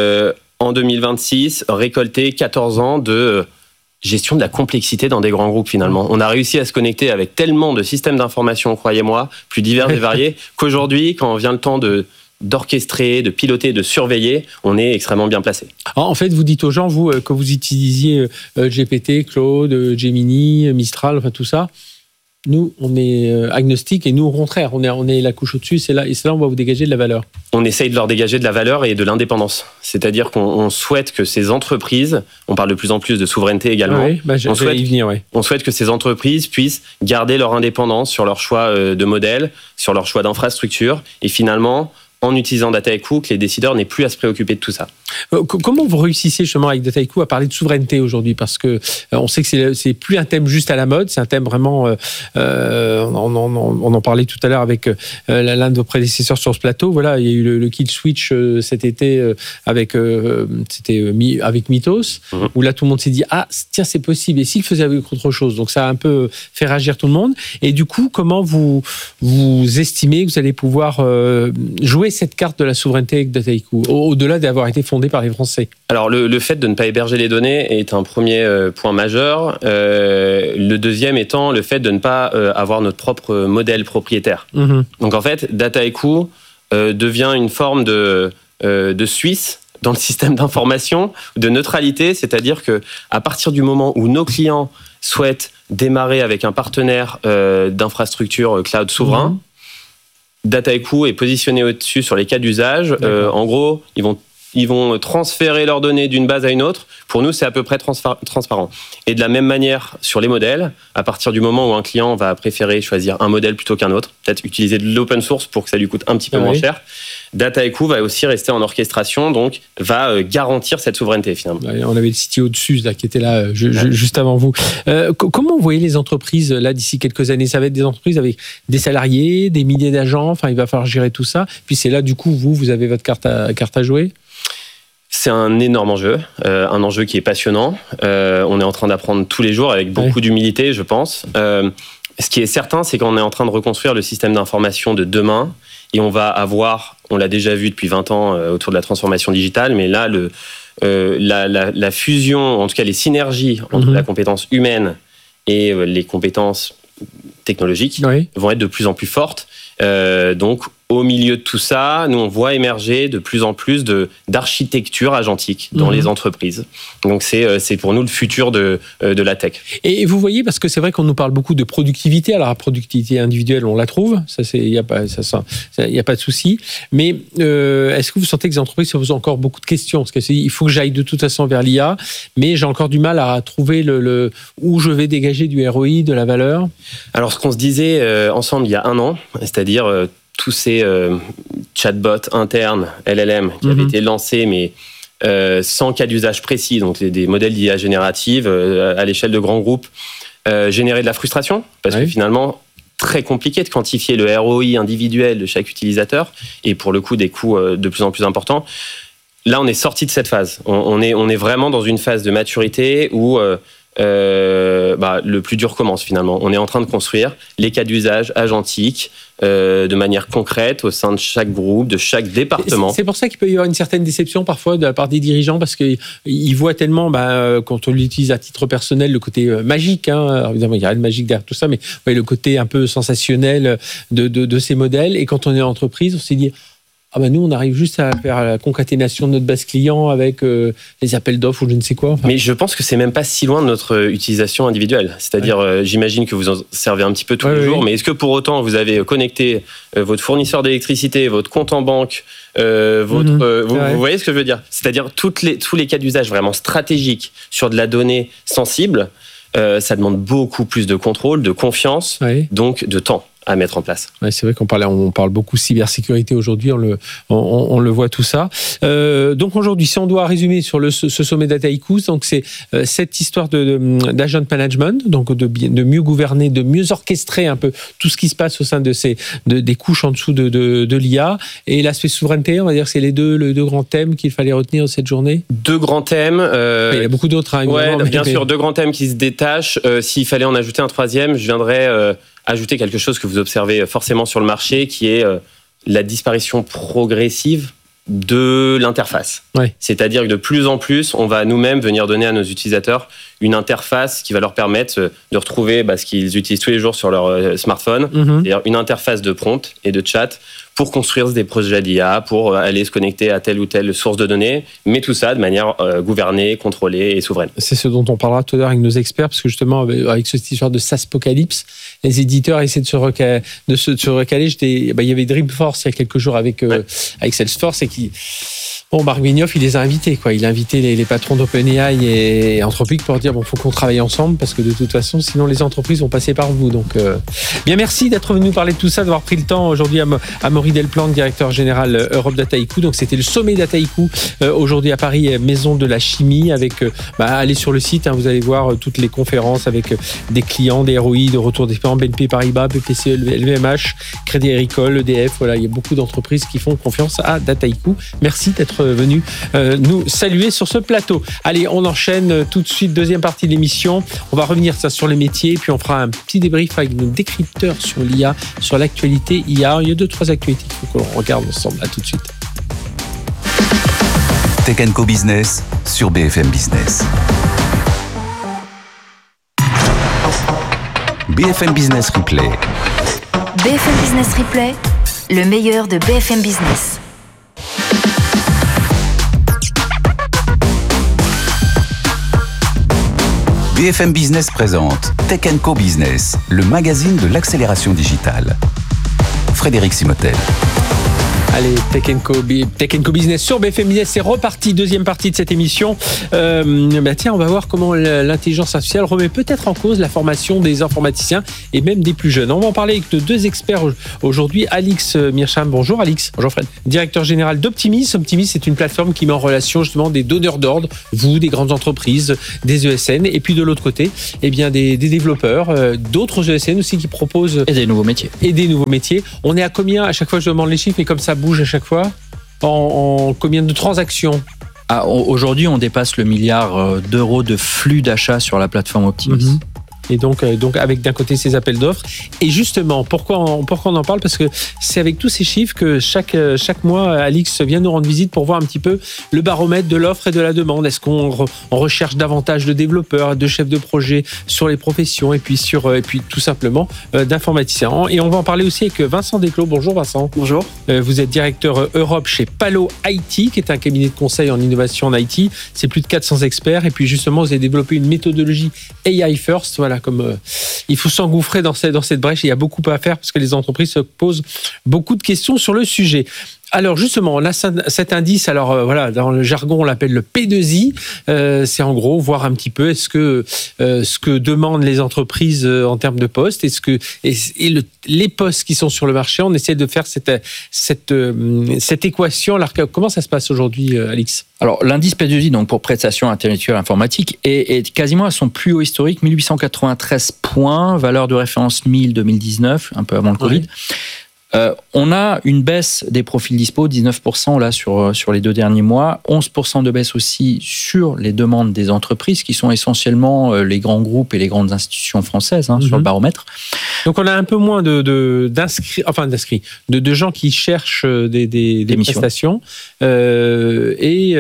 en 2026, récolter 14 ans de gestion de la complexité dans des grands groupes, finalement. On a réussi à se connecter avec tellement de systèmes d'information, croyez-moi, plus divers et variés, qu'aujourd'hui, quand vient le temps d'orchestrer, de piloter, de surveiller, on est extrêmement bien placé. Alors, en fait, vous dites aux gens, vous, que vous utilisiez GPT, Claude, Gemini, Mistral, enfin tout ça. Nous, on est agnostique et nous, au contraire, on est la couche au-dessus, c'est là on va vous dégager de la valeur. On essaye de leur dégager de la valeur et de l'indépendance. C'est-à-dire qu'on souhaite que ces entreprises, on parle de plus en plus de souveraineté également, on souhaite que ces entreprises puissent garder leur indépendance sur leur choix de modèle, sur leur choix d'infrastructure et finalement, en utilisant Dataiku, que les décideurs n'aient plus à se préoccuper de tout ça. Comment vous réussissez justement avec Dataiku à parler de souveraineté aujourd'hui ? Parce que on sait que c'est plus un thème juste à la mode, c'est un thème vraiment. On en parlait tout à l'heure avec l'un de vos prédécesseurs sur ce plateau. Voilà, il y a eu le Kill Switch cet été avec Mythos, où là tout le monde s'est dit tiens, c'est possible. Et s'il faisait avec autre chose, donc ça a un peu fait réagir tout le monde. Et du coup, comment vous estimez que vous allez pouvoir jouer cette carte de la souveraineté avec Dataiku, au-delà d'avoir été fondé par les Français? Alors, le fait de ne pas héberger les données est un premier point majeur. Le deuxième étant le fait de ne pas avoir notre propre modèle propriétaire. Donc, en fait, Dataiku devient une forme de Suisse dans le système d'information, de neutralité, c'est-à-dire que à partir du moment où nos clients souhaitent démarrer avec un partenaire d'infrastructure cloud souverain, Dataiku est positionné au-dessus sur les cas d'usage. En gros, ils vont ils vont transférer leurs données d'une base à une autre. Pour nous, c'est à peu près transparent. Et de la même manière, sur les modèles, à partir du moment où un client va préférer choisir un modèle plutôt qu'un autre, peut-être utiliser de l'open source pour que ça lui coûte un petit peu moins cher, Dataiku va aussi rester en orchestration, donc va garantir cette souveraineté finalement. On avait le CTO dessus là, qui était là juste avant vous. Comment vous voyez les entreprises là d'ici quelques années? Ça va être des entreprises avec des salariés, des milliers d'agents, enfin il va falloir gérer tout ça. Puis c'est là du coup, vous avez votre carte à jouer? C'est un énorme enjeu, un enjeu qui est passionnant. On est en train d'apprendre tous les jours avec beaucoup d'humilité, je pense. Ce qui est certain, c'est qu'on est en train de reconstruire le système d'information de demain et on va avoir, on l'a déjà vu depuis 20 ans autour de la transformation digitale, mais là, la fusion, en tout cas les synergies entre la compétence humaine et les compétences technologiques vont être de plus en plus fortes. Donc, au milieu de tout ça, nous, on voit émerger de plus en plus d'architecture agentique dans les entreprises. Donc, c'est pour nous le futur de la tech. Et vous voyez, parce que c'est vrai qu'on nous parle beaucoup de productivité. Alors, la productivité individuelle, on la trouve. Il n'y a pas de souci. Mais est-ce que vous sentez que les entreprises se posent encore beaucoup de questions? Parce qu'il faut que j'aille de toute façon vers l'IA, mais j'ai encore du mal à trouver où je vais dégager du ROI, de la valeur. Alors, ce qu'on se disait ensemble il y a un an, c'est-à-dire tous ces chatbots internes, LLM, qui avaient été lancés, mais sans cas d'usage précis, donc des modèles d'IA générative à l'échelle de grands groupes, généraient de la frustration, parce que finalement, très compliqué de quantifier le ROI individuel de chaque utilisateur, et pour le coup, des coûts de plus en plus importants. Là, on est sorti de cette phase. On est vraiment dans une phase de maturité où le plus dur commence finalement. On est en train de construire les cas d'usage agentiques de manière concrète au sein de chaque groupe, de chaque département. C'est pour ça qu'il peut y avoir une certaine déception parfois de la part des dirigeants parce qu'ils voient tellement, quand on l'utilise à titre personnel, le côté magique. Alors évidemment, il y a rien de magique derrière tout ça, mais le côté un peu sensationnel de ces modèles. Et quand on est en entreprise, on s'est dit... nous, on arrive juste à faire la concaténation de notre base client avec les appels d'offres ou je ne sais quoi. Mais je pense que c'est même pas si loin de notre utilisation individuelle. C'est-à-dire, j'imagine que vous en servez un petit peu tous les jours, mais est-ce que pour autant vous avez connecté votre fournisseur d'électricité, votre compte en banque, vous voyez ce que je veux dire? C'est-à-dire tous les cas d'usage vraiment stratégiques sur de la donnée sensible, ça demande beaucoup plus de contrôle, de confiance, donc de temps à mettre en place. C'est vrai qu'on parle beaucoup cybersécurité aujourd'hui, on le voit tout ça. Donc aujourd'hui, si on doit résumer sur ce sommet Dataiku, donc c'est cette histoire d'agent management, donc de mieux gouverner, de mieux orchestrer un peu tout ce qui se passe au sein des couches en dessous de l'IA, et l'aspect souveraineté, on va dire que c'est les deux grands thèmes qu'il fallait retenir cette journée. Deux grands thèmes. Il y a beaucoup d'autres. Bien sûr, deux grands thèmes qui se détachent. S'il fallait en ajouter un troisième, je viendrais ajouter quelque chose que vous observez forcément sur le marché, qui est la disparition progressive de l'interface. C'est-à-dire que de plus en plus, on va nous-mêmes venir donner à nos utilisateurs une interface qui va leur permettre de retrouver ce qu'ils utilisent tous les jours sur leur smartphone, c'est-à-dire une interface de prompt et de chat pour construire des projets d'IA, pour aller se connecter à telle ou telle source de données, mais tout ça de manière gouvernée, contrôlée et souveraine. C'est ce dont on parlera tout à l'heure avec nos experts, parce que justement, avec cette histoire de SaaSpocalypse, les éditeurs essaient de se recaler. Il y avait Dreamforce il y a quelques jours avec Salesforce, et qui... Marc Benioff, il les a invités, Il a invité les patrons d'OpenAI et Anthropic pour dire, faut qu'on travaille ensemble, parce que de toute façon, sinon les entreprises vont passer par vous. Donc, bien, merci d'être venu nous parler de tout ça, d'avoir pris le temps aujourd'hui à Maury Delplante, directeur général Europe Dataiku. Donc, c'était le sommet Dataiku aujourd'hui à Paris, Maison de la Chimie, avec, allez sur le site, vous allez voir toutes les conférences avec des clients, des ROI, de retour d'expérience, BNP Paribas, BPCE, LVMH, Crédit Agricole, EDF, il y a beaucoup d'entreprises qui font confiance à Dataiku. Merci d'être venu nous saluer sur ce plateau. Allez, on enchaîne tout de suite, deuxième partie de l'émission. On va revenir sur les métiers, puis on fera un petit débrief avec nos décrypteurs sur l'IA, sur l'actualité IA. Il y a 2-3 actualités qu'il faut qu'on regarde ensemble. À tout de suite. Tech & Co Business sur BFM Business. BFM Business Replay. BFM Business Replay, le meilleur de BFM Business. BFM Business présente Tech & Co Business, le magazine de l'accélération digitale. Frédéric Simotel. Allez, Tech Co Business sur BFM Business, c'est reparti, deuxième partie de cette émission. Tiens, on va voir comment l'intelligence artificielle remet peut-être en cause la formation des informaticiens et même des plus jeunes. On va en parler avec nos deux experts aujourd'hui. Alix Mearsham, bonjour Alix. Bonjour Fred. Directeur général d'Optimis. Optimis, c'est une plateforme qui met en relation justement des donneurs d'ordre, vous, des grandes entreprises, des ESN, et puis de l'autre côté, eh bien des développeurs, d'autres ESN aussi qui proposent... Et des nouveaux métiers. On est à combien, à chaque fois je demande les chiffres, mais comme ça bouge à chaque fois, en combien de transactions? Aujourd'hui, on dépasse le 1 milliard d'euros de flux d'achat sur la plateforme Optimis. Et donc avec d'un côté ces appels d'offres. Et justement, pourquoi on en parle? Parce que c'est avec tous ces chiffres que chaque mois, Alix vient nous rendre visite pour voir un petit peu le baromètre de l'offre et de la demande. Est-ce qu'on recherche davantage de développeurs, de chefs de projet sur les professions et puis tout simplement d'informaticiens. Et on va en parler aussi avec Vincent Desclos. Bonjour Vincent. Bonjour. Vous êtes directeur Europe chez Palo IT, qui est un cabinet de conseil en innovation en IT. C'est plus de 400 experts. Et puis justement, vous avez développé une méthodologie AI First. Voilà, comme il faut s'engouffrer dans cette brèche. Il y a beaucoup à faire parce que les entreprises se posent beaucoup de questions sur le sujet. Alors justement, on a cet indice, dans le jargon on l'appelle le P2I, c'est en gros voir un petit peu ce que demandent les entreprises en termes de postes, les postes qui sont sur le marché, on essaie de faire cette équation. Alors comment ça se passe aujourd'hui, Alix? Alors l'indice P2I, donc pour prestations intellectuelles informatiques, est quasiment à son plus haut historique, 1893 points, valeur de référence 1000 2019, un peu avant le Covid. Oui. On a une baisse des profils dispo, 19% là sur les 2 derniers mois, 11% de baisse aussi sur les demandes des entreprises qui sont essentiellement les grands groupes et les grandes institutions françaises sur le baromètre. Donc on a un peu moins de gens qui cherchent des prestations. On va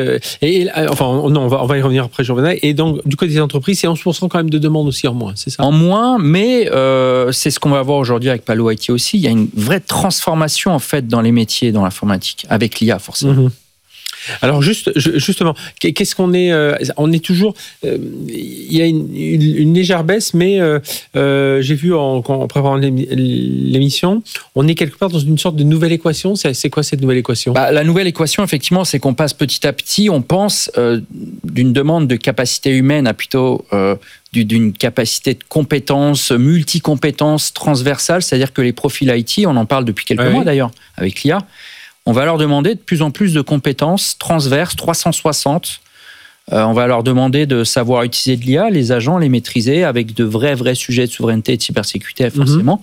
y revenir après, Jean-Bernard. Et donc du côté des entreprises, c'est 11% quand même de demandes aussi en moins, c'est ça? En moins, mais c'est ce qu'on va voir aujourd'hui avec Palo IT aussi. Il y a une vraie transformation en fait dans les métiers, dans l'informatique, avec l'IA forcément. Alors justement, qu'est-ce qu'on est? On est toujours. Il y a une légère baisse, mais j'ai vu en préparant l'émission, on est quelque part dans une sorte de nouvelle équation. C'est quoi cette nouvelle équation? La nouvelle équation, effectivement, c'est qu'on passe petit à petit. On pense d'une demande de capacité humaine à plutôt d'une capacité de compétences, multi-compétences transversales, c'est-à-dire que les profils IT, on en parle depuis quelques mois d'ailleurs, avec l'IA, on va leur demander de plus en plus de compétences transverses, 360. On va leur demander de savoir utiliser de l'IA, les agents, les maîtriser, avec de vrais sujets de souveraineté et de cybersécurité, forcément.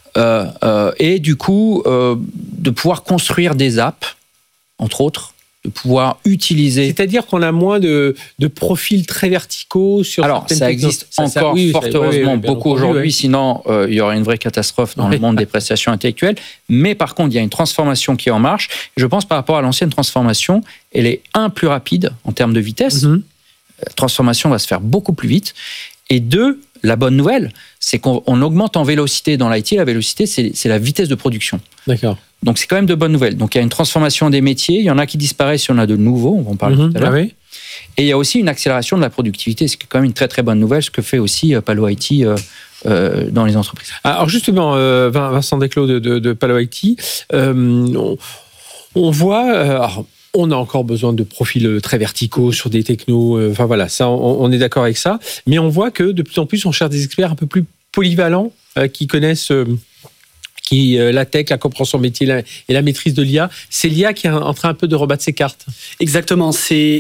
Et du coup, de pouvoir construire des apps, entre autres, de pouvoir utiliser... C'est-à-dire qu'on a moins de profils très verticaux sur... Alors, ça existe encore, fort heureusement, beaucoup aujourd'hui, sinon il y aurait une vraie catastrophe dans le monde des prestations intellectuelles. Mais par contre, il y a une transformation qui est en marche. Je pense par rapport à l'ancienne transformation, elle est plus rapide en termes de vitesse. La transformation va se faire beaucoup plus vite. Et 2, la bonne nouvelle, c'est qu'on augmente en vélocité dans l'IT. La vélocité, c'est la vitesse de production. D'accord. Donc, c'est quand même de bonnes nouvelles. Donc, il y a une transformation des métiers. Il y en a qui disparaissent, il y en a de nouveaux. On va en parler tout à l'heure. Et il y a aussi une accélération de la productivité. C'est quand même une très, très bonne nouvelle, ce que fait aussi Palo IT dans les entreprises. Alors, justement, Vincent Desclos de Palo IT, on voit... on a encore besoin de profils très verticaux sur des technos. Ça, on est d'accord avec ça. Mais on voit que de plus en plus, on cherche des experts un peu plus polyvalents qui connaissent... la tech, la compréhension métier et la maîtrise de l'IA. C'est l'IA qui est en train un peu de rebattre ses cartes. Exactement.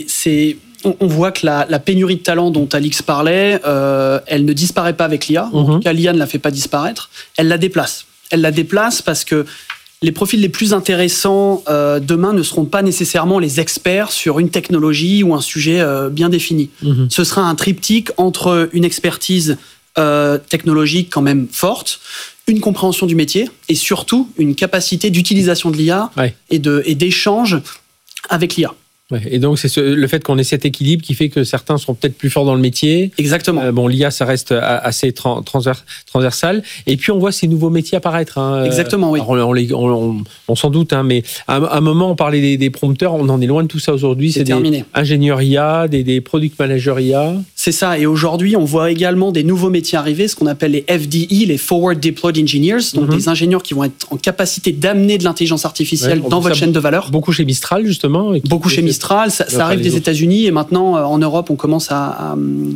On voit que la pénurie de talent dont Alix parlait, elle ne disparaît pas avec l'IA. En tout cas, l'IA ne la fait pas disparaître. Elle la déplace. Elle la déplace parce que les profils les plus intéressants demain ne seront pas nécessairement les experts sur une technologie ou un sujet bien défini. Ce sera un triptyque entre une expertise technologique quand même forte, une compréhension du métier et surtout une capacité d'utilisation de l'IA et d'échange avec l'IA. Ouais, et donc, c'est le fait qu'on ait cet équilibre qui fait que certains sont peut-être plus forts dans le métier. Exactement. L'IA, ça reste assez transversal. Et puis, on voit ces nouveaux métiers apparaître. Exactement, oui. Alors, on s'en doute, mais à un moment, on parlait des prompteurs. On en est loin de tout ça aujourd'hui. C'est terminé. Des ingénieurs IA, des product managers IA. C'est ça. Et aujourd'hui, on voit également des nouveaux métiers arriver, ce qu'on appelle les FDE, les Forward Deployed Engineers, donc des ingénieurs qui vont être en capacité d'amener de l'intelligence artificielle dans votre chaîne de valeur. Beaucoup chez Mistral, justement. Beaucoup chez Mistral. Ça arrive des États-Unis et maintenant, en Europe, on commence à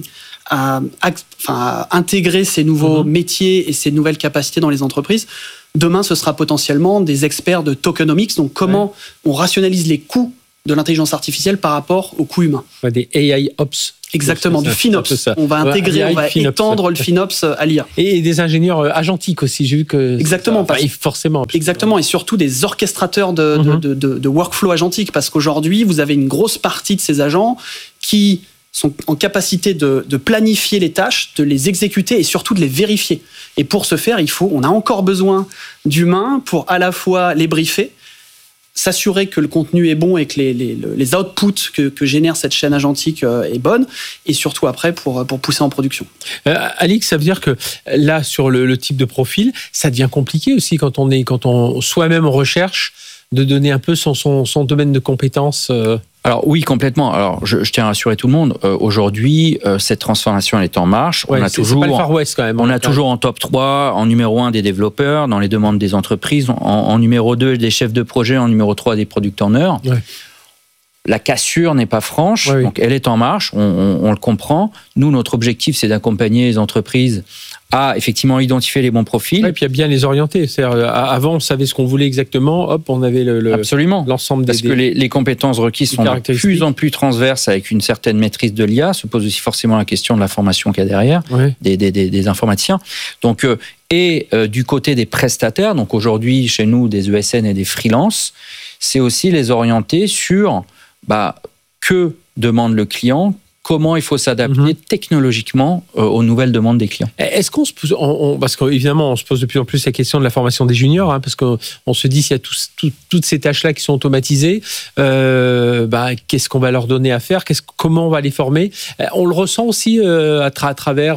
intégrer ces nouveaux métiers et ces nouvelles capacités dans les entreprises. Demain, ce sera potentiellement des experts de tokenomics, donc comment on rationalise les coûts de l'intelligence artificielle par rapport aux coûts humains. Des AI Ops. Exactement, du FinOps. On va intégrer, on va étendre le FinOps à l'IA. Et des ingénieurs agentiques aussi, j'ai vu que... Exactement. Forcément. Exactement, et surtout des orchestrateurs de workflow agentique, parce qu'aujourd'hui, vous avez une grosse partie de ces agents qui sont en capacité de planifier les tâches, de les exécuter et surtout de les vérifier. Et pour ce faire, on a encore besoin d'humains pour à la fois les briefer, s'assurer que le contenu est bon et que les outputs que génère cette chaîne agentique est bonne, et surtout après pour pousser en production. Alix, ça veut dire que là, sur le type de profil, ça devient compliqué aussi quand on soi-même recherche de donner un peu son domaine de compétences. Alors oui, complètement. Alors je tiens à rassurer tout le monde. Aujourd'hui, cette transformation elle est en marche. Ouais, c'est pas le Far West quand même. On a toujours en top 3, en numéro 1 des développeurs dans les demandes des entreprises, en numéro 2 des chefs de projet, en numéro 3 des product owners. Ouais. La cassure n'est pas franche, donc elle est en marche, on le comprend. Nous, notre objectif, c'est d'accompagner les entreprises à effectivement identifier les bons profils. Et puis à bien les orienter. C'est-à-dire, avant, on savait ce qu'on voulait exactement, hop, on avait Absolument. L'ensemble Parce que les compétences requises sont de plus en plus transverses avec une certaine maîtrise de l'IA. Se pose aussi forcément la question de la formation qu'il y a derrière, des informaticiens. Donc, du côté des prestataires, donc aujourd'hui, chez nous, des ESN et des freelances, c'est aussi les orienter sur que demande le client, comment il faut s'adapter technologiquement aux nouvelles demandes des clients. Est-ce qu'on se pose, parce qu'évidemment, on se pose de plus en plus la question de la formation des juniors, parce qu'on se dit s'il y a toutes ces tâches-là qui sont automatisées, qu'est-ce qu'on va leur donner à faire, comment on va les former. On le ressent aussi à travers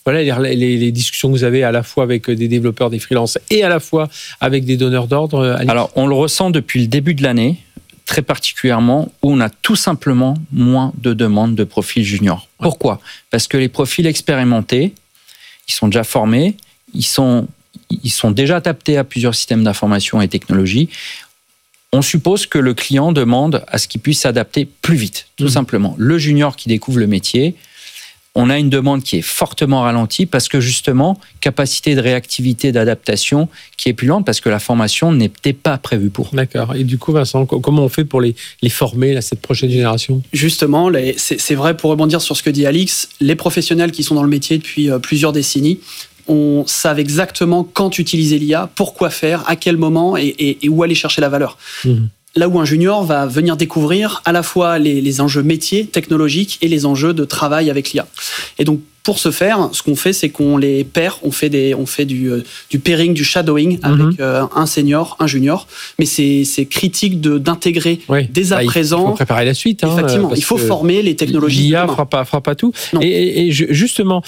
les discussions que vous avez à la fois avec des développeurs, des freelances et à la fois avec des donneurs d'ordre. Alors, on le ressent depuis le début de l'année, très particulièrement, où on a tout simplement moins de demandes de profils juniors. Pourquoi ? Parce que les profils expérimentés, ils sont déjà formés, ils sont déjà adaptés à plusieurs systèmes d'information et technologies. On suppose que le client demande à ce qu'il puisse s'adapter plus vite, tout simplement. Le junior qui découvre le métier, on a une demande qui est fortement ralentie parce que justement, capacité de réactivité, d'adaptation qui est plus lente parce que la formation n'était pas prévue pour. D'accord. Et du coup, Vincent, comment on fait pour les former, cette prochaine génération ? Justement, c'est vrai, pour rebondir sur ce que dit Alix, les professionnels qui sont dans le métier depuis plusieurs décennies, on savent exactement quand utiliser l'IA, pourquoi faire, à quel moment et où aller chercher la valeur. Là où un junior va venir découvrir à la fois les enjeux métiers, technologiques et les enjeux de travail avec l'IA. Et donc, pour ce faire, ce qu'on fait, c'est qu'on les paire, on fait du pairing, du shadowing avec un senior, un junior. Mais c'est critique d'intégrer dès à présent. Il faut préparer la suite. Effectivement, il faut former les technologies. L'IA fera pas tout. Et justement,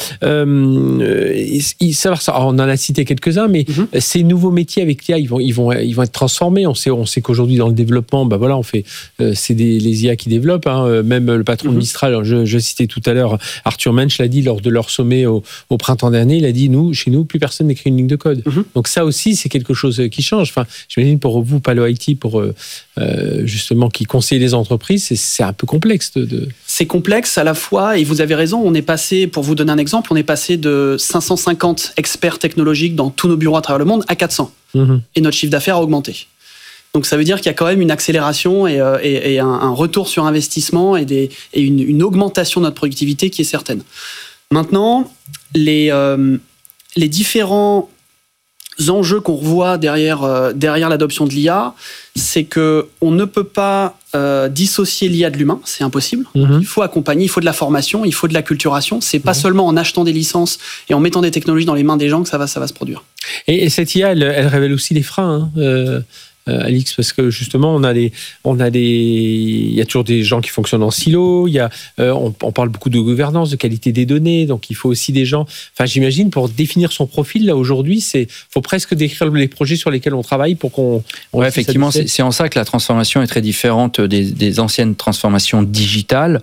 savoir ça. On en a cité quelques-uns, mais ces nouveaux métiers avec l'IA, ils vont être transformés. On sait qu'aujourd'hui dans le développement, c'est les IA qui développent. Même le patron de Mistral, je citais tout à l'heure, Arthur Mensch l'a dit lors de leur sommet au printemps dernier, il a dit chez nous, plus personne n'écrit une ligne de code. Donc ça aussi, c'est quelque chose qui change. Enfin, j'imagine pour vous, Palo IT, pour justement qui conseille les entreprises, c'est un peu complexe. C'est complexe à la fois, et vous avez raison, on est passé, pour vous donner un exemple, on est passé de 550 experts technologiques dans tous nos bureaux à travers le monde à 400. Et notre chiffre d'affaires a augmenté. Donc ça veut dire qu'il y a quand même une accélération et un retour sur investissement et une augmentation de notre productivité qui est certaine. Maintenant, les différents enjeux qu'on revoit derrière l'adoption de l'IA, c'est qu'on ne peut pas dissocier l'IA de l'humain, c'est impossible. Il faut accompagner, il faut de la formation, il faut de l'acculturation. C'est pas seulement en achetant des licences et en mettant des technologies dans les mains des gens que ça va se produire. Et cette IA, elle révèle aussi les freins. Alix, parce que justement, il y a toujours des gens qui fonctionnent en silo. On parle beaucoup de gouvernance, de qualité des données. Donc, il faut aussi des gens. Enfin, j'imagine pour définir son profil là aujourd'hui, faut presque décrire les projets sur lesquels on travaille pour qu'on. Effectivement, c'est en ça que la transformation est très différente des anciennes transformations digitales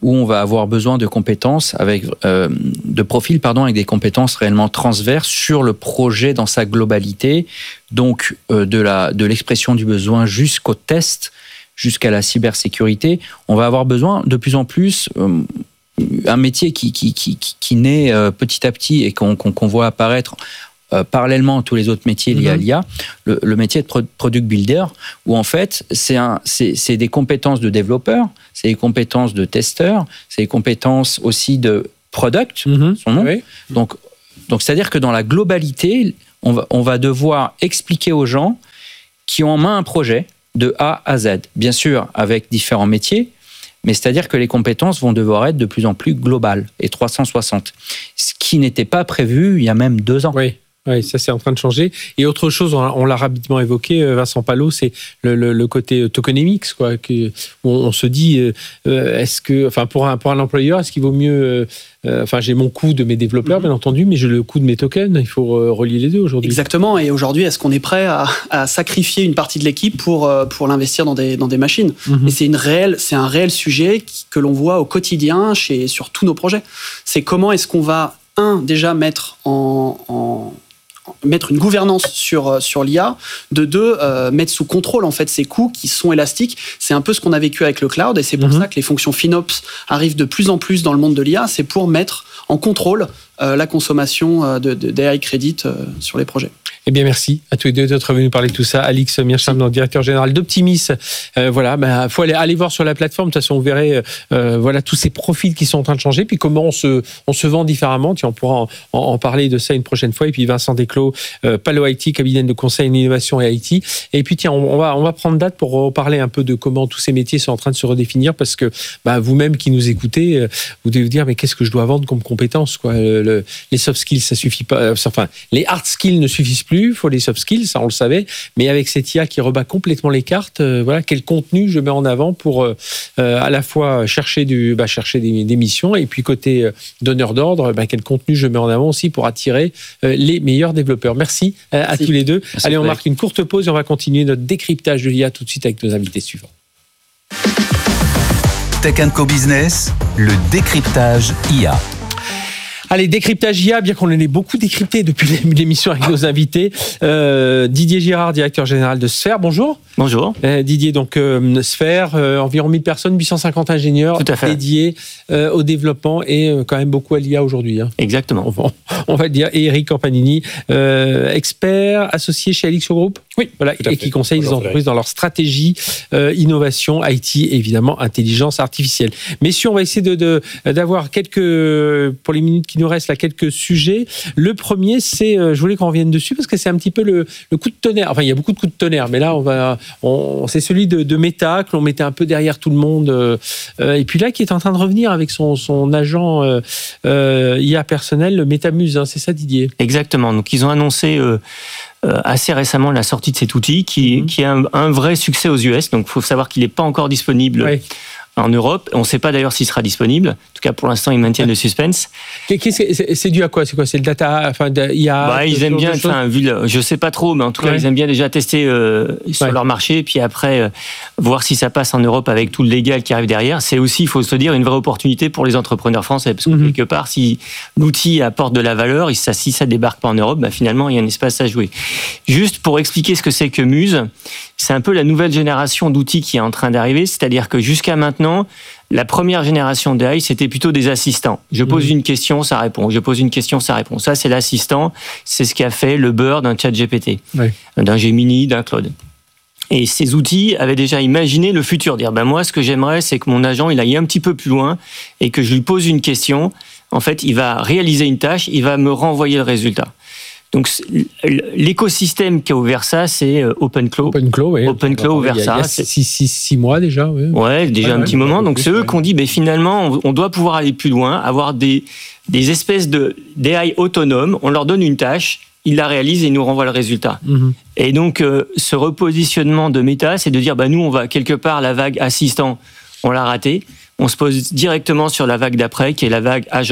où on va avoir besoin de compétences de profils avec des compétences réellement transverses sur le projet dans sa globalité, donc de l'expression du besoin jusqu'au test, jusqu'à la cybersécurité. On va avoir besoin de plus en plus un métier qui naît petit à petit et qu'on voit apparaître parallèlement à tous les autres métiers liés à l'IA, le métier de product builder, où en fait, c'est des compétences de développeur, c'est des compétences de testeur, c'est des compétences aussi de product, son nom. Oui. Donc, c'est-à-dire que dans la globalité, on va devoir expliquer aux gens qui ont en main un projet de A à Z. Bien sûr, avec différents métiers, mais c'est-à-dire que les compétences vont devoir être de plus en plus globales et 360. Ce qui n'était pas prévu il y a même 2 ans. Oui, ça c'est en train de changer. Et autre chose, on l'a rapidement évoqué, Vincent Palot, c'est le côté tokenomics, quoi. Où on se dit, est-ce que, pour un employeur, est-ce qu'il vaut mieux, j'ai mon coût de mes développeurs, bien entendu, mais j'ai le coût de mes tokens. Il faut relier les deux aujourd'hui. Exactement. Et aujourd'hui, est-ce qu'on est prêt à sacrifier une partie de l'équipe pour l'investir dans des machines? Et c'est un réel sujet que l'on voit au quotidien sur tous nos projets. C'est comment est-ce qu'on va déjà mettre une gouvernance sur l'IA, de 2, mettre sous contrôle en fait ces coûts qui sont élastiques. C'est un peu ce qu'on a vécu avec le cloud, et c'est pour ça que les fonctions FinOps arrivent de plus en plus dans le monde de l'IA. C'est pour mettre en contrôle la consommation d'AI Credit sur les projets. Eh bien, merci à tous les deux d'être venus parler de tout ça. Alix Mearsham, directeur général d'Optimis. Faut aller voir sur la plateforme. De toute façon, vous verrez tous ces profils qui sont en train de changer, puis comment on se vend différemment. On pourra en parler de ça une prochaine fois. Et puis Vincent Desclos, Palo IT, cabinet de conseil en innovation et IT. Et puis on va prendre date pour parler un peu de comment tous ces métiers sont en train de se redéfinir, parce que vous-même qui nous écoutez, vous devez vous dire mais qu'est-ce que je dois vendre comme compétences, quoi. Les soft skills, ça suffit pas. Les hard skills ne suffisent plus. Il faut les soft skills, ça on le savait. Mais avec cette IA qui rebat complètement les cartes, quel contenu je mets en avant pour à la fois chercher des missions, et puis côté donneur d'ordre, quel contenu je mets en avant aussi pour attirer les meilleurs développeurs. Merci à tous les deux. Merci. Allez, on marque une courte pause et on va continuer notre décryptage de l'IA tout de suite avec nos invités suivants. Tech & Co Business, le décryptage IA. Allez, décryptage IA, bien qu'on en ait beaucoup décrypté depuis l'émission avec nos invités. Didier Girard, directeur général de Sphère, bonjour. Bonjour. Didier, donc Sphère, environ 1000 personnes, 850 ingénieurs dédiés au développement et quand même beaucoup à l'IA aujourd'hui. Exactement. On va le dire. Et Eric Campanini, expert associé chez Alixio Group. Oui, voilà, et qui conseille les entreprises dans leur stratégie, innovation, IT, évidemment, intelligence artificielle. Messieurs, on va essayer d'avoir pour les minutes qui nous restent, là, quelques sujets. Le premier, c'est, je voulais qu'on revienne dessus parce que c'est un petit peu le coup de tonnerre. Enfin, il y a beaucoup de coups de tonnerre, mais là, c'est celui de Meta, que l'on mettait un peu derrière tout le monde. Et puis là, qui est en train de revenir avec son agent IA personnel, le MetaMuse, c'est ça, Didier? Exactement. Donc, ils ont annoncé assez récemment la sortie de cet outil qui est un vrai succès aux US. Donc, il faut savoir qu'il n'est pas encore disponible en Europe. On ne sait pas d'ailleurs s'il sera disponible. En tout cas, pour l'instant, ils maintiennent le suspense. C'est dû à quoi? C'est quoi? C'est le data, IA? Ils aiment bien, je ne sais pas trop, mais en tout cas, ils aiment bien déjà tester sur leur marché, et puis après, voir si ça passe en Europe avec tout le légal qui arrive derrière. C'est aussi, il faut se dire, une vraie opportunité pour les entrepreneurs français, parce que quelque part, si l'outil apporte de la valeur, si ça débarque pas en Europe, finalement, il y a un espace à jouer. Juste pour expliquer ce que c'est que Muse, c'est un peu la nouvelle génération d'outils qui est en train d'arriver, c'est-à-dire que jusqu'à maintenant, la première génération d'AI, c'était plutôt des assistants. Je pose une question, ça répond. Je pose une question, ça répond. Ça, c'est l'assistant. C'est ce qui a fait le beurre d'un ChatGPT, d'un Gemini, d'un Claude. Et ces outils avaient déjà imaginé le futur. Dire, moi, ce que j'aimerais, c'est que mon agent, il aille un petit peu plus loin et que je lui pose une question. En fait, il va réaliser une tâche, il va me renvoyer le résultat. Donc, l'écosystème qui a ouvert ça, c'est OpenClaw. OpenClaw ouvert ça. Il y a 6 mois déjà. Déjà un petit moment. Donc, c'est eux qui ont dit, finalement, on doit pouvoir aller plus loin, avoir des espèces d'AI autonomes. On leur donne une tâche, ils la réalisent et ils nous renvoient le résultat. Et donc, ce repositionnement de Meta, c'est de dire, nous, on va quelque part, la vague assistant, on l'a raté. On se pose directement sur la vague d'après, qui est la vague agent.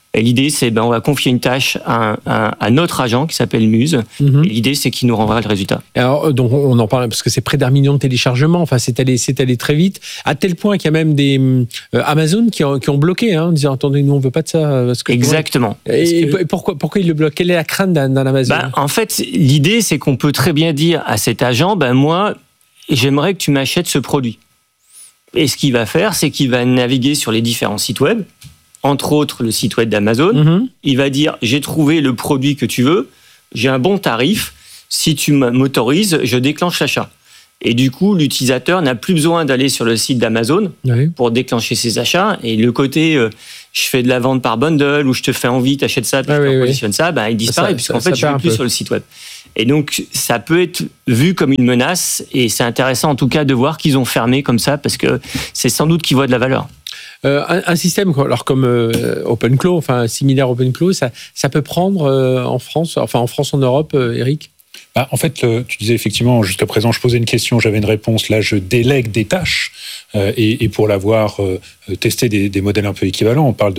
Et l'idée, c'est on va confier une tâche à notre agent qui s'appelle Muse. Et l'idée, c'est qu'il nous renverra le résultat. Alors, donc, on en parle parce que c'est près d'1 million de téléchargements. Enfin, c'est allé très vite, à tel point qu'il y a même des Amazon qui ont bloqué, en disant attendez, nous on veut pas de ça. Parce que exactement. Et pourquoi ils le bloquent? Quelle est la crainte d'un Amazon? En fait, l'idée, c'est qu'on peut très bien dire à cet agent, moi, j'aimerais que tu m'achètes ce produit. Et ce qu'il va faire, c'est qu'il va naviguer sur les différents sites web, entre autres le site web d'Amazon. Il va dire, j'ai trouvé le produit que tu veux, j'ai un bon tarif, si tu m'autorises, je déclenche l'achat. Et du coup, l'utilisateur n'a plus besoin d'aller sur le site d'Amazon pour déclencher ses achats. Et le côté, je fais de la vente par bundle, ou je te fais envie, t'achètes ça, puis je te positionne ça, il disparaît, puisqu'en fait, je ne vais plus sur le site web. Et donc, ça peut être vu comme une menace, et c'est intéressant en tout cas de voir qu'ils ont fermé comme ça, parce que c'est sans doute qu'ils voient de la valeur. Un système alors comme OpenClaw, similaire OpenClaw, ça peut prendre en France, en Europe, Eric? En fait, tu disais effectivement, jusqu'à présent, je posais une question, j'avais une réponse. Là, je délègue des tâches. Et pour l'avoir testé des modèles un peu équivalents, on parle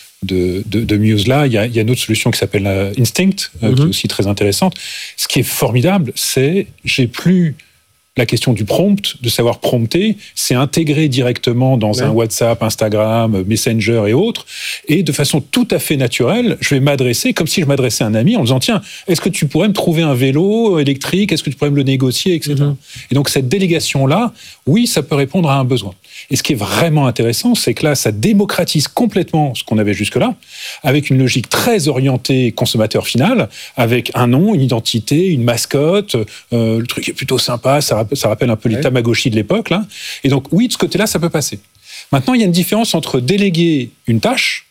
de Muse là. Il y a une autre solution qui s'appelle Instinct, qui est aussi très intéressante. Ce qui est formidable, c'est j'ai plus la question du prompt, de savoir prompter, c'est intégré directement dans un WhatsApp, Instagram, Messenger et autres, et de façon tout à fait naturelle, je vais m'adresser comme si je m'adressais à un ami en disant tiens, est-ce que tu pourrais me trouver un vélo électrique, est-ce que tu pourrais me le négocier, etc. Et donc cette délégation-là, oui, ça peut répondre à un besoin. Et ce qui est vraiment intéressant, c'est que là, ça démocratise complètement ce qu'on avait jusque-là, avec une logique très orientée consommateur final, avec un nom, une identité, une mascotte, le truc est plutôt sympa, ça rappelle un peu les Tamagotchi de l'époque, là. Et donc, oui, de ce côté-là, ça peut passer. Maintenant, il y a une différence entre déléguer une tâche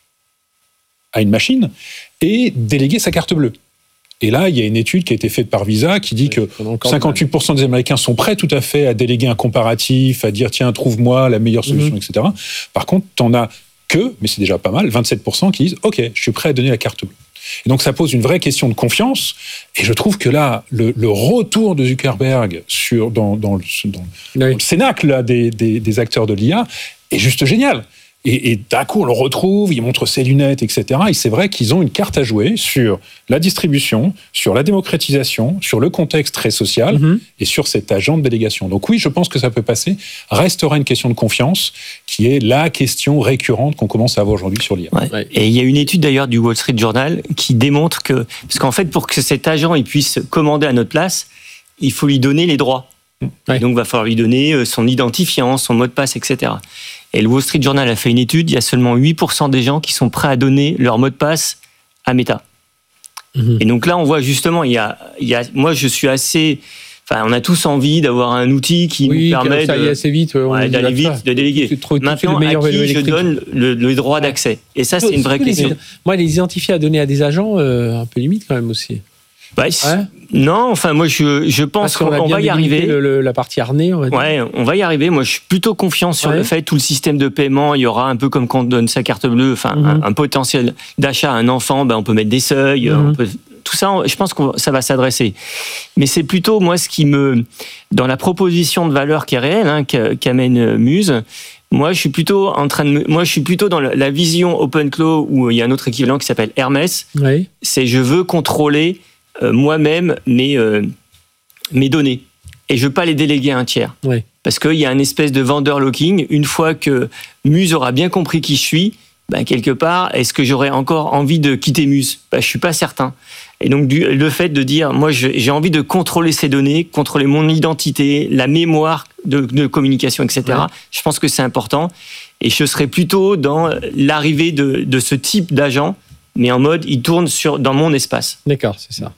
à une machine et déléguer sa carte bleue. Et là, il y a une étude qui a été faite par Visa qui dit que 58% des Américains sont prêts tout à fait à déléguer un comparatif, à dire tiens, trouve-moi la meilleure solution, etc. Par contre, t'en as que, mais c'est déjà pas mal, 27% qui disent ok, je suis prêt à donner la carte bleue. Et donc ça pose une vraie question de confiance. Et je trouve que là, le retour de Zuckerberg dans le cénacle là, des acteurs de l'IA est juste génial. Et d'un coup, on le retrouve, il montre ses lunettes, etc. Et c'est vrai qu'ils ont une carte à jouer sur la distribution, sur la démocratisation, sur le contexte très social et sur cet agent de délégation. Donc oui, je pense que ça peut passer. Restera une question de confiance qui est la question récurrente qu'on commence à avoir aujourd'hui sur l'IA. Et il y a une étude d'ailleurs du Wall Street Journal qui démontre que, parce qu'en fait, pour que cet agent il puisse commander à notre place, il faut lui donner les droits. Et donc, il va falloir lui donner son identifiant, son mot de passe, etc. Et le Wall Street Journal a fait une étude, il y a seulement 8% des gens qui sont prêts à donner leur mot de passe à Meta. Et donc là, on voit justement, moi, je suis assez... on a tous envie d'avoir un outil qui nous permet d'aller assez vite, d'aller vite, de déléguer. Maintenant, à qui je donne le droit d'accès? Et ça, c'est une vraie question. Moi, les identifier à donner à des agents, un peu limite quand même aussi. Non, moi je pense qu'on va y arriver. La partie harnais, on va dire. On va y arriver. Moi, je suis plutôt confiant sur le fait tout le système de paiement. Il y aura un peu comme quand on donne sa carte bleue, un potentiel d'achat à un enfant. On peut mettre des seuils. Tout ça, je pense que ça va s'adresser. Mais c'est plutôt moi ce qui dans la proposition de valeur qui est réelle, qu'amène Muse. Moi, je suis plutôt dans la vision OpenClaw où il y a un autre équivalent qui s'appelle Hermès. C'est je veux contrôler moi-même mes données et je veux pas les déléguer à un tiers parce qu'il y a une espèce de vendor locking. Une fois que Muse aura bien compris qui je suis, quelque part, est-ce que j'aurais encore envie de quitter Muse? Je suis pas certain. Et donc le fait de dire moi j'ai envie de contrôler ces données, contrôler mon identité, la mémoire de communication, etc. Je pense que c'est important et je serais plutôt dans l'arrivée de ce type d'agent, mais en mode il tourne dans mon espace. D'accord, c'est ça.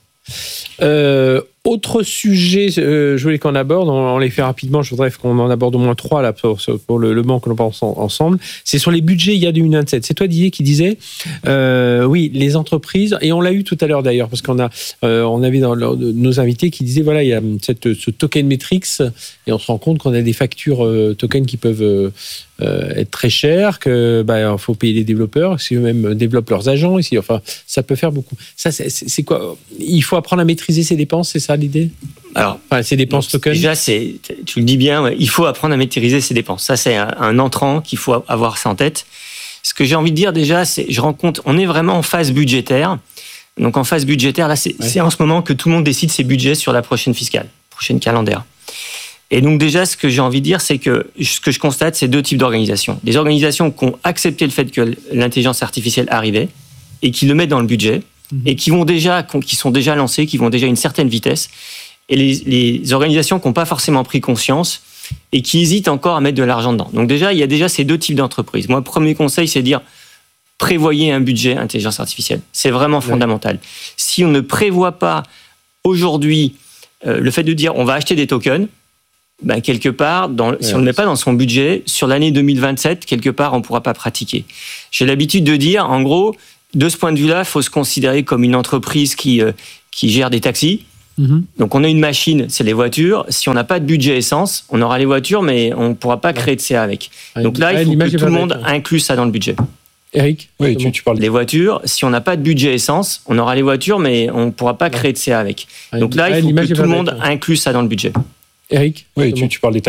Autre sujet, je voulais qu'on aborde, on les fait rapidement, je voudrais qu'on en aborde au moins 3 là, pour le banc que l'on pense ensemble. C'est sur les budgets IA 2027. C'est toi, Didier, qui disais, oui, les entreprises, et on l'a eu tout à l'heure d'ailleurs, parce qu'on avait dans nos invités qui disaient, voilà, il y a ce token metrics, et on se rend compte qu'on a des factures tokens qui peuvent être très chères, que faut payer les développeurs, si eux-mêmes développent leurs agents, ici, ça peut faire beaucoup. Ça, c'est quoi? Il faut apprendre à maîtriser ses dépenses, c'est ça l'idée? Alors, ces dépenses tokens. Déjà, tu le dis bien, il faut apprendre à maîtriser ses dépenses. Ça, c'est un entrant qu'il faut avoir ça en tête. Ce que j'ai envie de dire déjà, c'est, on est vraiment en phase budgétaire. Donc en phase budgétaire, là, c'est en ce moment que tout le monde décide ses budgets sur la prochaine calendaire. Et donc déjà, ce que j'ai envie de dire, c'est que ce que je constate, c'est deux types d'organisations. Des organisations qui ont accepté le fait que l'intelligence artificielle arrivait et qui le mettent dans le budget et qui sont déjà lancées, qui vont déjà à une certaine vitesse. Et les organisations qui n'ont pas forcément pris conscience et qui hésitent encore à mettre de l'argent dedans. Donc déjà, il y a déjà ces deux types d'entreprises. Moi, premier conseil, c'est de dire prévoyez un budget intelligence artificielle. C'est vraiment fondamental. Si on ne prévoit pas aujourd'hui le fait de dire on va acheter des tokens, ben, quelque part, si on ne le met pas dans son budget, sur l'année 2027, quelque part, on ne pourra pas pratiquer. J'ai l'habitude de dire, en gros, de ce point de vue-là, il faut se considérer comme une entreprise qui gère des taxis. Donc, on a une machine, c'est les voitures. Si on n'a pas de budget essence, on aura les voitures, mais on ne pourra pas créer de CA avec. Donc là, il faut que tout le monde inclue ça dans le budget. Eric, oui, tu parles les voitures. Si on n'a pas de budget essence, on aura les voitures, mais on ne pourra pas créer de CA avec. Donc là, il faut que tout le monde inclue ça dans le budget. Eric, oui, tu parles des